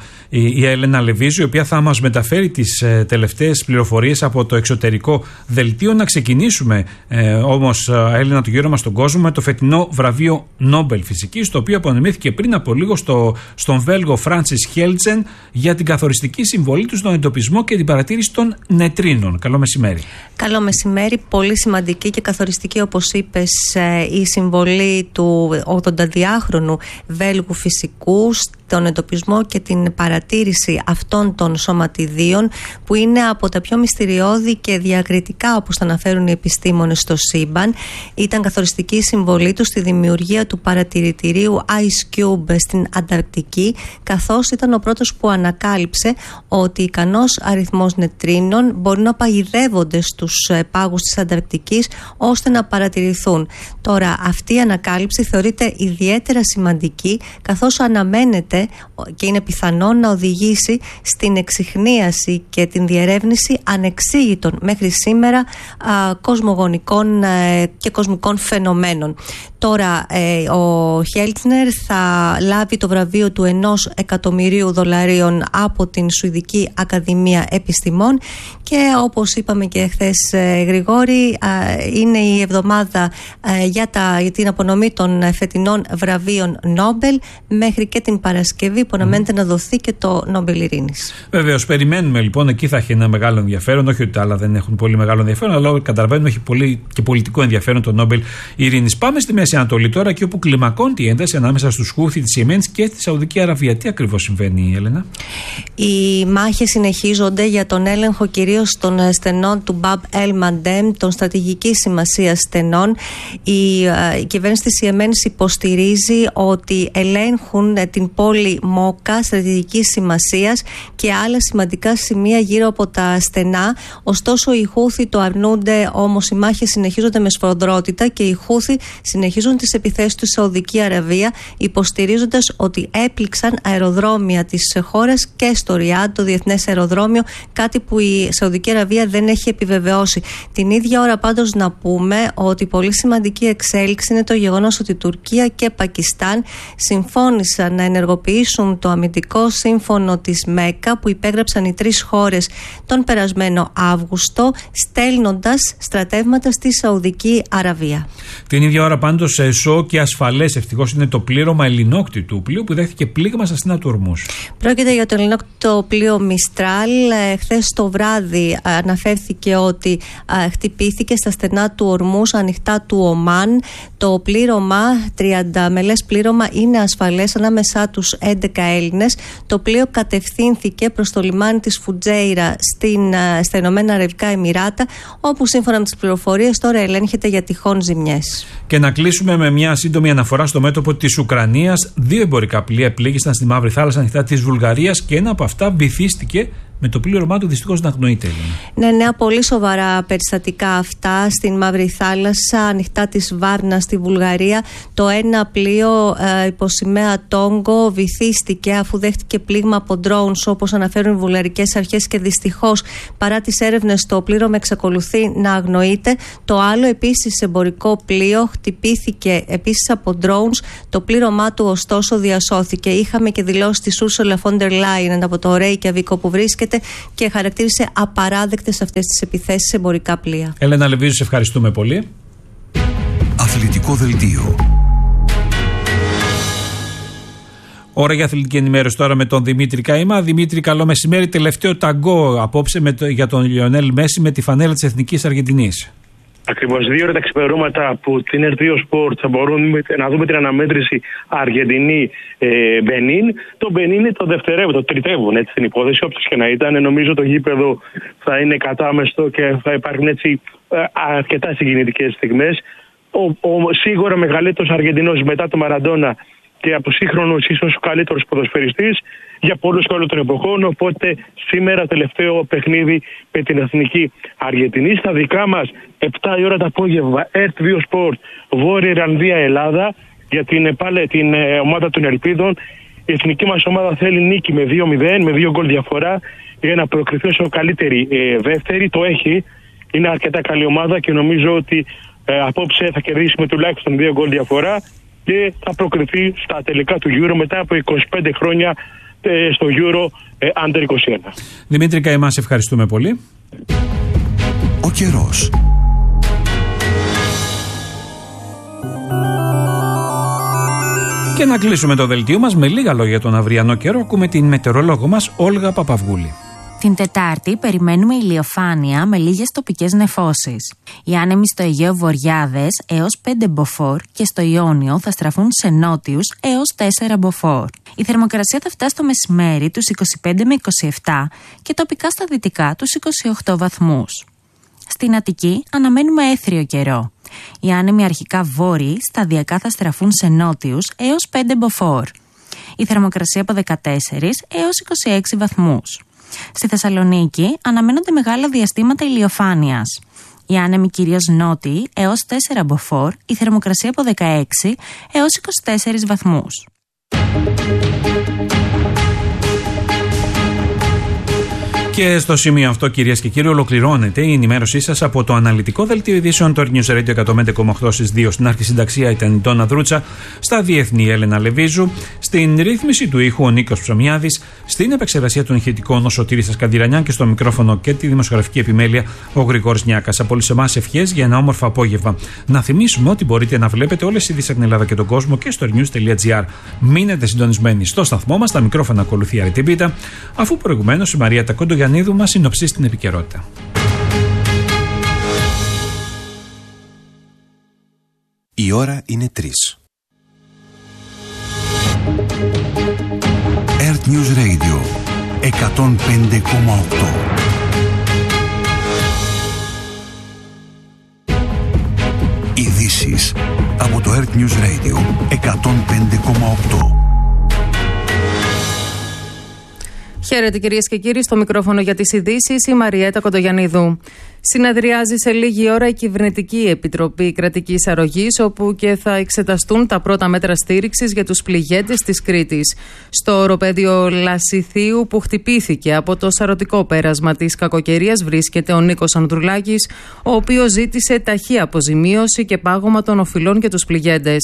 η Έλενα Λεβίζου, η οποία θα μας μεταφέρει τις τελευταίες πληροφορίες από το εξωτερικό δελτίο. Να ξεκινήσουμε όμως, Έλενα, το γύρο μας στον κόσμο με το φετινό βραβείο Νόμπελ Φυσικής, το οποίο απονεμήθηκε πριν από λίγο στον Βέλγο Φράνσις Χέλτζεν για την καθοριστική συμβολή του στον εντοπισμό και την παρατήρηση των νετρίνων. Καλό μεσημέρι. Καλό μεσημέρι. Πολύ σημαντική και καθοριστική, όπως είπες, η συμβολή του 82χρονου Βέλγου φυσικού στον εντοπισμό και την παρατήρηση αυτών των σωματιδίων, που είναι από τα πιο μυστηριώδη και διακριτικά, όπως τα αναφέρουν οι επιστήμονες, στο σύμπαν. Ήταν καθοριστική συμβολή του στη δημιουργία του παρατηρητηρίου Ice Cube στην Ανταρκτική, καθώς ήταν ο πρώτος που ανακάλυψε ότι ικανός αριθμός νετρίνων μπορεί να παγιδεύονται στους πάγους της Ανταρκτικής ώστε να παρατηρηθούν. Τώρα, αυτή η ανακάλυψη θεωρείται ιδιαίτερα σημαντική, καθώς αναμένεται και είναι πιθανόν να οδηγήσει στην εξιχνίαση και την διερεύνηση ανεξήγητων μέχρι σήμερα κοσμογονικών και κοσμικών φαινομένων. Τώρα ο Χέλτνερ θα λάβει το βραβείο του $1 εκατομμυρίου από την Σουηδική Ακαδημία Επιστημών, και όπως είπαμε και χθες, Γρηγόρη, είναι η εβδομάδα για την απονομή των φετινών βραβείων Νόμπελ, μέχρι και την Παρασκευή που αναμένεται να δοθεί και το Νόμπελ Ειρήνης. Βεβαίως, περιμένουμε λοιπόν, εκεί θα έχει ένα μεγάλο ενδιαφέρον. Όχι ότι τα άλλα δεν έχουν πολύ μεγάλο ενδιαφέρον, αλλά καταλαβαίνουμε έχει πολύ και πολιτικό ενδιαφέρον το Νόμπελ Ειρήνης. Πάμε στη Μέση Ανατολή τώρα, και όπου κλιμακώνει η ένταση ανάμεσα στους Χούθι της Ιεμένης και στη Σαουδική Αραβία. Τι ακριβώς συμβαίνει, Έλενα? Οι μάχες συνεχίζονται για τον έλεγχο κυρίως των στενών του Μπαμπ Ελ Μαντέμ, των στρατηγικής σημασίας στενών. Η κυβέρνηση της Ιεμένης υποστηρίζει ότι ελέγχουν την πόλη Μόκα στρατηγικής σημασίας και άλλα σημαντικά σημεία γύρω από τα στενά. Ωστόσο, οι Χούθι το αρνούνται, όμως οι μάχες συνεχίζονται με σφοδρότητα και οι Χούθι συνεχίζουν τις επιθέσεις στη Σαουδική Αραβία, υποστηρίζοντας ότι έπληξαν αεροδρόμια της χώρας και στο Ριάντ, το διεθνές αεροδρόμιο, κάτι που η Σαουδική Αραβία δεν έχει επιβεβαιώσει. Την ίδια ώρα πάντως να πούμε ότι πολύ σημαντική εξέλιξη είναι το γεγονός ότι Τουρκία και Πακιστάν συμφώνησαν να ενεργοποιήσουν υλοποιήσουν το αμυντικό σύμφωνο της ΜΕΚΑ που υπέγραψαν οι 3 χώρες τον περασμένο Αύγουστο, στέλνοντας στρατεύματα στη Σαουδική Αραβία. Την ίδια ώρα πάντως εσώ και ασφαλές ευτυχώς είναι το πλήρωμα ελληνόκτητου πλοίου που δέχτηκε πλήγμα στα στενά του Ορμούς. Πρόκειται για το ελληνόκτητο πλοίο Μιστράλ. Χθες το βράδυ αναφέρθηκε ότι χτυπήθηκε στα στενά του Ορμούς, ανοιχτά του Ομάν. Το πλήρωμα, 30 μελές πλήρωμα, είναι ασφαλές, ανάμεσά τους 11 Έλληνες. Το πλοίο κατευθύνθηκε προς το λιμάνι της Φουτζέιρα στα Ηνωμένα Αραβικά Εμιράτα, όπου σύμφωνα με τις πληροφορίες τώρα ελέγχεται για τυχόν ζημιές. Και να κλείσουμε με μια σύντομη αναφορά στο μέτωπο της Ουκρανίας. 2 εμπορικά πλοία πλήγησαν στη Μαύρη Θάλασσα ανοιχτά της Βουλγαρίας και ένα από αυτά βυθίστηκε με το πλήρωμά του δυστυχώς να αγνοείται. Ναι, πολύ σοβαρά περιστατικά αυτά στην Μαύρη Θάλασσα, ανοιχτά της Βάρνα στη Βουλγαρία. Το ένα πλοίο υπό σημαία Τόγκο βυθίστηκε αφού δέχτηκε πλήγμα από drones, όπως αναφέρουν οι βουλγαρικές αρχές, και δυστυχώς παρά τις έρευνες το πλήρωμα εξακολουθεί να αγνοείται. Το άλλο επίσης εμπορικό πλοίο χτυπήθηκε επίσης από drones. Το πλήρωμά του ωστόσο διασώθηκε. Είχαμε και δηλώσεις της Ursula von der Leyen από το Reykjavik που βρίσκεται και χαρακτήρισε απαράδεκτες αυτές τις επιθέσεις σε εμπορικά πλοία. Έλενα Λεβίζου, σε ευχαριστούμε πολύ. Αθλητικό δελτίο. Ώρα για αθλητική ενημέρωση τώρα με τον Δημήτρη Καΐμα. Δημήτρη, καλό μεσημέρι. Τελευταίο ταγκό απόψε για τον Λιονέλ Μέση με τη φανέλα της Εθνικής Αργεντινής. Ακριβώς 2 ώρα τα ξεπερνώματα από την R2 Sport θα μπορούμε να δούμε την αναμέτρηση Αργεντινή-Μπενίν. Το Μπενίν είναι το τριτεύουν έτσι την υπόθεση, όπως και να ήταν. Νομίζω το γήπεδο θα είναι κατάμεστο και θα υπάρχουν έτσι αρκετά συγκινητικές στιγμές. Σίγουρα μεγαλύτερος Αργεντινός μετά το Μαραντόνα και από σύγχρονος ίσως ο καλύτερος ποδοσφαιριστής για πολλούς και όλων των εποχών. Οπότε σήμερα τελευταίο παιχνίδι με την Εθνική Αργεντινή. Στα δικά μας 7 η ώρα το απόγευμα R2 Sport Βόρεια Ιρλανδία Ελλάδα για την ομάδα των Ελπίδων. Η εθνική μας ομάδα θέλει νίκη με 2-0, με 2 γκολ διαφορά για να προκριθεί όσο καλύτερη δεύτερη. Το έχει, είναι αρκετά καλή ομάδα και νομίζω ότι απόψε θα κερδίσουμε τουλάχιστον 2 γκολ διαφορά και θα προκριθεί στα τελικά του Euro μετά από 25 χρόνια στο Euro Under 21. Δημήτρη Καΐμα, σε ευχαριστούμε πολύ. Ο καιρός. Και να κλείσουμε το δελτίο μας με λίγα λόγια για τον αυριανό καιρό. Ακούμε την μετεωρολόγο μας Όλγα Παπαυγούλη. Την Τετάρτη περιμένουμε ηλιοφάνεια με λίγες τοπικές νεφώσεις. Οι άνεμοι στο Αιγαίο βοριάδες έως 5 μποφόρ και στο Ιόνιο θα στραφούν σε νότιους έως 4 μποφόρ. Η θερμοκρασία θα φτάσει το μεσημέρι τους 25 με 27 και τοπικά στα δυτικά τους 28 βαθμούς. Στην Αττική αναμένουμε έθριο καιρό. Οι άνεμοι αρχικά βόρειοι σταδιακά θα στραφούν σε νότιους έως 5 μποφόρ. Η θερμοκρασία από 14 έως 26 βαθμούς. Στη Θεσσαλονίκη αναμένονται μεγάλα διαστήματα ηλιοφάνειας. Οι άνεμοι κυρίως νότιοι έως 4 μποφόρ, η θερμοκρασία από 16 έως 24 βαθμούς. Και στο σημείο αυτό, κυρίες και κύριοι, ολοκληρώνεται η ενημέρωσή σας από το αναλυτικό δελτίο ειδήσεων του News Radio 105,8 στις 2. Στην αρχισυνταξία ήταν η Ντόνα Δρούτσα, στα διεθνή Έλενα Λεβίζου, στην ρύθμιση του ήχου ο Νίκος Ψωμιάδης, στην επεξεργασία των ηχητικών ο Σωτήρης Ασκαντηρανιάν και στο μικρόφωνο και τη δημοσιογραφική επιμέλεια ο Γρηγόρης Νιάκας. Από όλους εμάς ευχές για ένα όμορφο απόγευμα. Να θυμίσουμε ότι μπορείτε να βλέπετε όλες τις ειδήσεις από την Ελλάδα και τον κόσμο και στο news.gr. Μείνετε συντονισμένοι στο σταθμό μας, τα μικρόφωνα ακολουθεί Αρετή, αφού προηγουμένως η Μαρία Τακόντο μας συνοψίσει την επικαιρότητα. Η ώρα είναι 3. Earth News Radio 105,8. Ειδήσεις από το Earth News Radio 105,8. Χαίρετε κυρίες και κύριοι, στο μικρόφωνο για τις ειδήσεις η Μαριέτα Κοντογιαννίδου. Συνεδριάζει σε λίγη ώρα η Κυβερνητική Επιτροπή Κρατικής Αρρωγής, όπου και θα εξεταστούν τα πρώτα μέτρα στήριξης για τους πληγέντες της Κρήτης. Στο οροπέδιο Λασιθίου που χτυπήθηκε από το σαρωτικό πέρασμα της κακοκαιρίας βρίσκεται ο Νίκος Ανδρουλάκης, ο οποίος ζήτησε ταχεία αποζημίωση και πάγωμα των οφειλών και τους πληγέντες.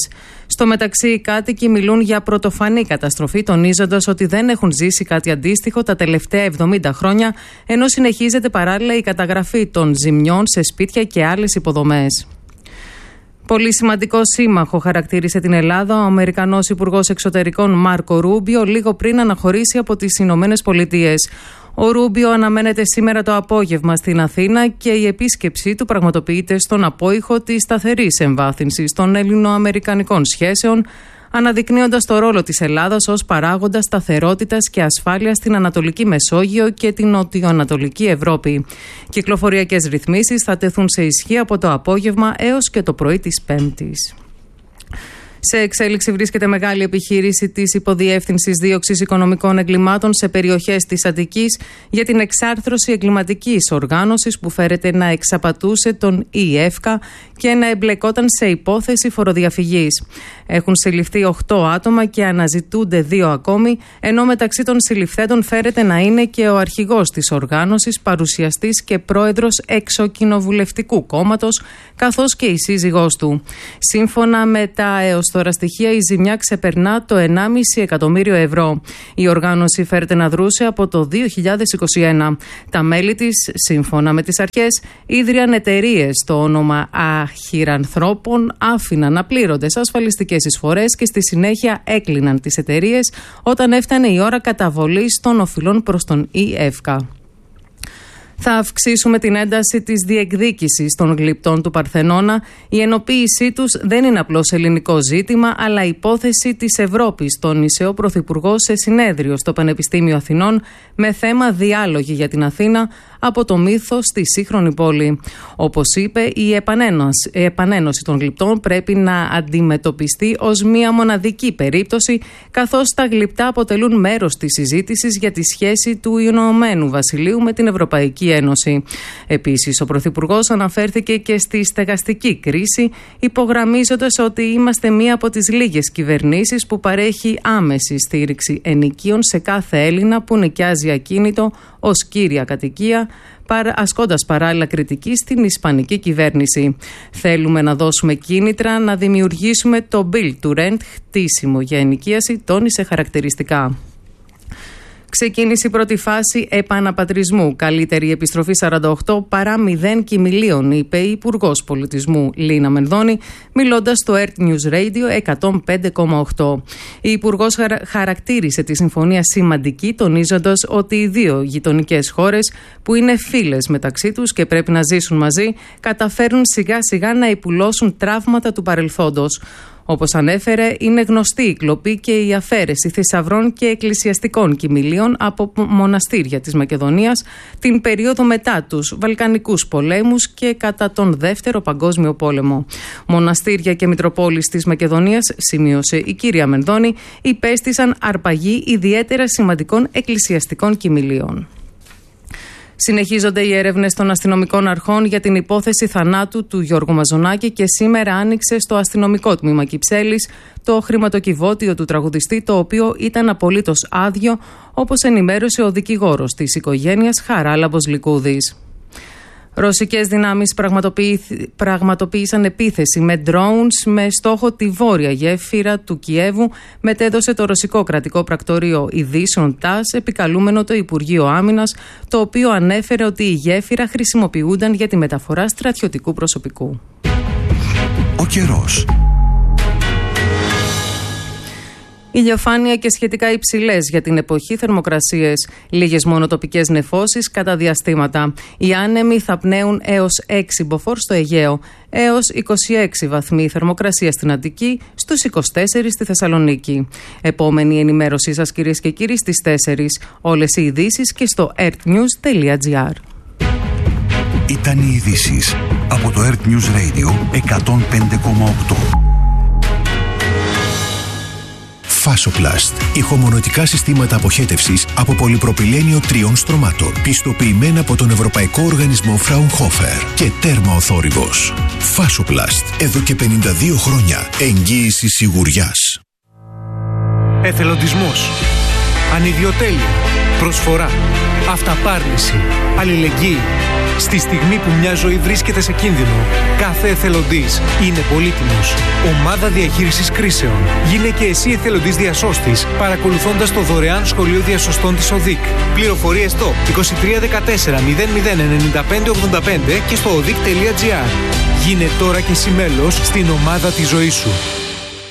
Στο μεταξύ, οι κάτοικοι μιλούν για πρωτοφανή καταστροφή, τονίζοντας ότι δεν έχουν ζήσει κάτι αντίστοιχο τα τελευταία 70 χρόνια, ενώ συνεχίζεται παράλληλα η καταγραφή των ζημιών σε σπίτια και άλλες υποδομές. Πολύ σημαντικό σύμμαχο χαρακτήρισε την Ελλάδα ο Αμερικανός Υπουργός Εξωτερικών Μάρκο Ρούμπιο λίγο πριν αναχωρήσει από τις Ηνωμένες Πολιτείες. Ο Ρούμπιο αναμένεται σήμερα το απόγευμα στην Αθήνα και η επίσκεψή του πραγματοποιείται στον απόϊχο της σταθερής εμβάθυνσης των ελληνοαμερικανικών σχέσεων, αναδεικνύοντας το ρόλο της Ελλάδας ως παράγοντα σταθερότητας και ασφάλειας στην Ανατολική Μεσόγειο και την Νοτιοανατολική Ευρώπη. Κυκλοφοριακές ρυθμίσεις θα τεθούν σε ισχύ από το απόγευμα έως και το πρωί της Πέμπτης. Σε εξέλιξη βρίσκεται μεγάλη επιχείρηση της Υποδιεύθυνσης Δίωξης Οικονομικών Εγκλημάτων σε περιοχές της Αττικής για την εξάρθρωση εγκληματικής οργάνωσης που φέρεται να εξαπατούσε τον ΙΕΦΚΑ και να εμπλεκόταν σε υπόθεση φοροδιαφυγής. Έχουν συλληφθεί 8 άτομα και αναζητούνται 2 ακόμη, ενώ μεταξύ των συλληφθέντων φέρεται να είναι και ο αρχηγός της οργάνωσης, παρουσιαστής και πρόεδρος εξοκοινοβουλευτικού κόμματος, καθώς και η σύζυγός του. Σύμφωνα με τα έως τώρα στοιχεία, η ζημιά ξεπερνά το 1,5 εκατομμύριο ευρώ. Η οργάνωση φέρεται να δρούσε από το 2021. Τα μέλη της, σύμφωνα με τις αρχές, ίδρυαν εταιρείες στο όνομα αχυρανθρώπων, άφηναν απλήρωτες ασφαλιστικές εισφορές και στη συνέχεια έκλειναν τις εταιρείες όταν έφτανε η ώρα καταβολής των οφειλών προς τον ΙΕΦΚΑ. Θα αυξήσουμε την ένταση της διεκδίκησης των γλυπτών του Παρθενώνα. Η ενοποίησή τους δεν είναι απλώς ελληνικό ζήτημα, αλλά υπόθεση της Ευρώπης, τόνισε ο Πρωθυπουργός σε συνέδριο στο Πανεπιστήμιο Αθηνών με θέμα «Διάλογοι για την Αθήνα από το μύθο στη σύγχρονη πόλη». Όπως είπε, η επανένωση των γλυπτών πρέπει να αντιμετωπιστεί ως μία μοναδική περίπτωση, καθώς τα γλυπτά αποτελούν μέρος της συζήτησης για τη σχέση του Ηνωμένου Βασιλείου με την Ευρωπαϊκή Ένωση. Επίσης, ο Πρωθυπουργός αναφέρθηκε και στη στεγαστική κρίση, υπογραμμίζοντας ότι είμαστε μία από τις λίγες κυβερνήσεις που παρέχει άμεση στήριξη ενοικίων σε κάθε Έλληνα που νοικιάζει ακίνητο ως κύρια κατοικία, ασκώντας παράλληλα κριτική στην ισπανική κυβέρνηση. Θέλουμε να δώσουμε κίνητρα να δημιουργήσουμε το Build to Rent, χτίσιμο για ενοικίαση, τόνισε χαρακτηριστικά. Ξεκίνησε η πρώτη φάση επαναπατρισμού. Καλύτερη επιστροφή 48 παρά 0 κοιμηλίων, είπε η Υπουργός Πολιτισμού Λίνα Μενδώνη, μιλώντας στο Earth News Radio 105,8. Η Υπουργός χαρακτήρισε τη συμφωνία σημαντική, τονίζοντας ότι οι δύο γειτονικές χώρες, που είναι φίλες μεταξύ τους και πρέπει να ζήσουν μαζί, καταφέρουν σιγά σιγά να υπουλώσουν τραύματα του παρελθόντος. Όπως ανέφερε, είναι γνωστή η κλοπή και η αφαίρεση θησαυρών και εκκλησιαστικών κοιμηλίων από μοναστήρια της Μακεδονίας την περίοδο μετά τους Βαλκανικούς πολέμους και κατά τον Δεύτερο Παγκόσμιο Πόλεμο. Μοναστήρια και Μητροπόλεις της Μακεδονίας, σημείωσε η κυρία Μενδώνη, υπέστησαν αρπαγή ιδιαίτερα σημαντικών εκκλησιαστικών κοιμηλίων. Συνεχίζονται οι έρευνες των αστυνομικών αρχών για την υπόθεση θανάτου του Γιώργου Μαζονάκη και σήμερα άνοιξε στο αστυνομικό τμήμα Κυψέλης το χρηματοκιβώτιο του τραγουδιστή, το οποίο ήταν απολύτως άδειο, όπως ενημέρωσε ο δικηγόρος της οικογένειας Χαράλαμπος Λικούδης. Ρωσικές δυνάμεις πραγματοποίησαν επίθεση με drones με στόχο τη βόρεια γέφυρα του Κιέβου, μετέδωσε το ρωσικό κρατικό πρακτορείο ειδήσεων ΤΑΣ, επικαλούμενο το Υπουργείο Άμυνας, το οποίο ανέφερε ότι η γέφυρα χρησιμοποιούνταν για τη μεταφορά στρατιωτικού προσωπικού. Ο καιρός. Ηλιοφάνεια και σχετικά υψηλές για την εποχή θερμοκρασίες. Λίγες μόνο τοπικές νεφώσεις κατά διαστήματα. Οι άνεμοι θα πνέουν έως 6 μποφόρ στο Αιγαίο, έως 26 βαθμοί θερμοκρασία στην Αττική, στους 24 στη Θεσσαλονίκη. Επόμενη ενημέρωσή σας, κυρίες και κύριοι, στις 4. Όλες οι ειδήσεις και στο earthnews.gr. Ήταν οι ειδήσεις από το Earth News Radio 105,8. Fasoplast. Ηχομονωτικά συστήματα αποχέτευσης από πολυπροπυλένιο 3 στρωμάτων. Πιστοποιημένα από τον Ευρωπαϊκό Οργανισμό Fraunhofer και τέρμα ο θόρυβος. Fasoplast. Εδώ και 52 χρόνια. Εγγύηση σιγουριάς. Εθελοντισμός. Ανιδιοτέλεια. Προσφορά. Αυταπάρνηση. Αλληλεγγύη. Στη στιγμή που μια ζωή βρίσκεται σε κίνδυνο, κάθε εθελοντής είναι πολύτιμος. Ομάδα Διαχείρισης Κρίσεων. Γίνε και εσύ εθελοντής διασώστης, παρακολουθώντας το δωρεάν σχολείο διασωστών της ΟΔΙΚ. Πληροφορίες στο 2314 00 95 85 και στο odic.gr. Γίνε τώρα και εσύ μέλος στην ομάδα της ζωής σου.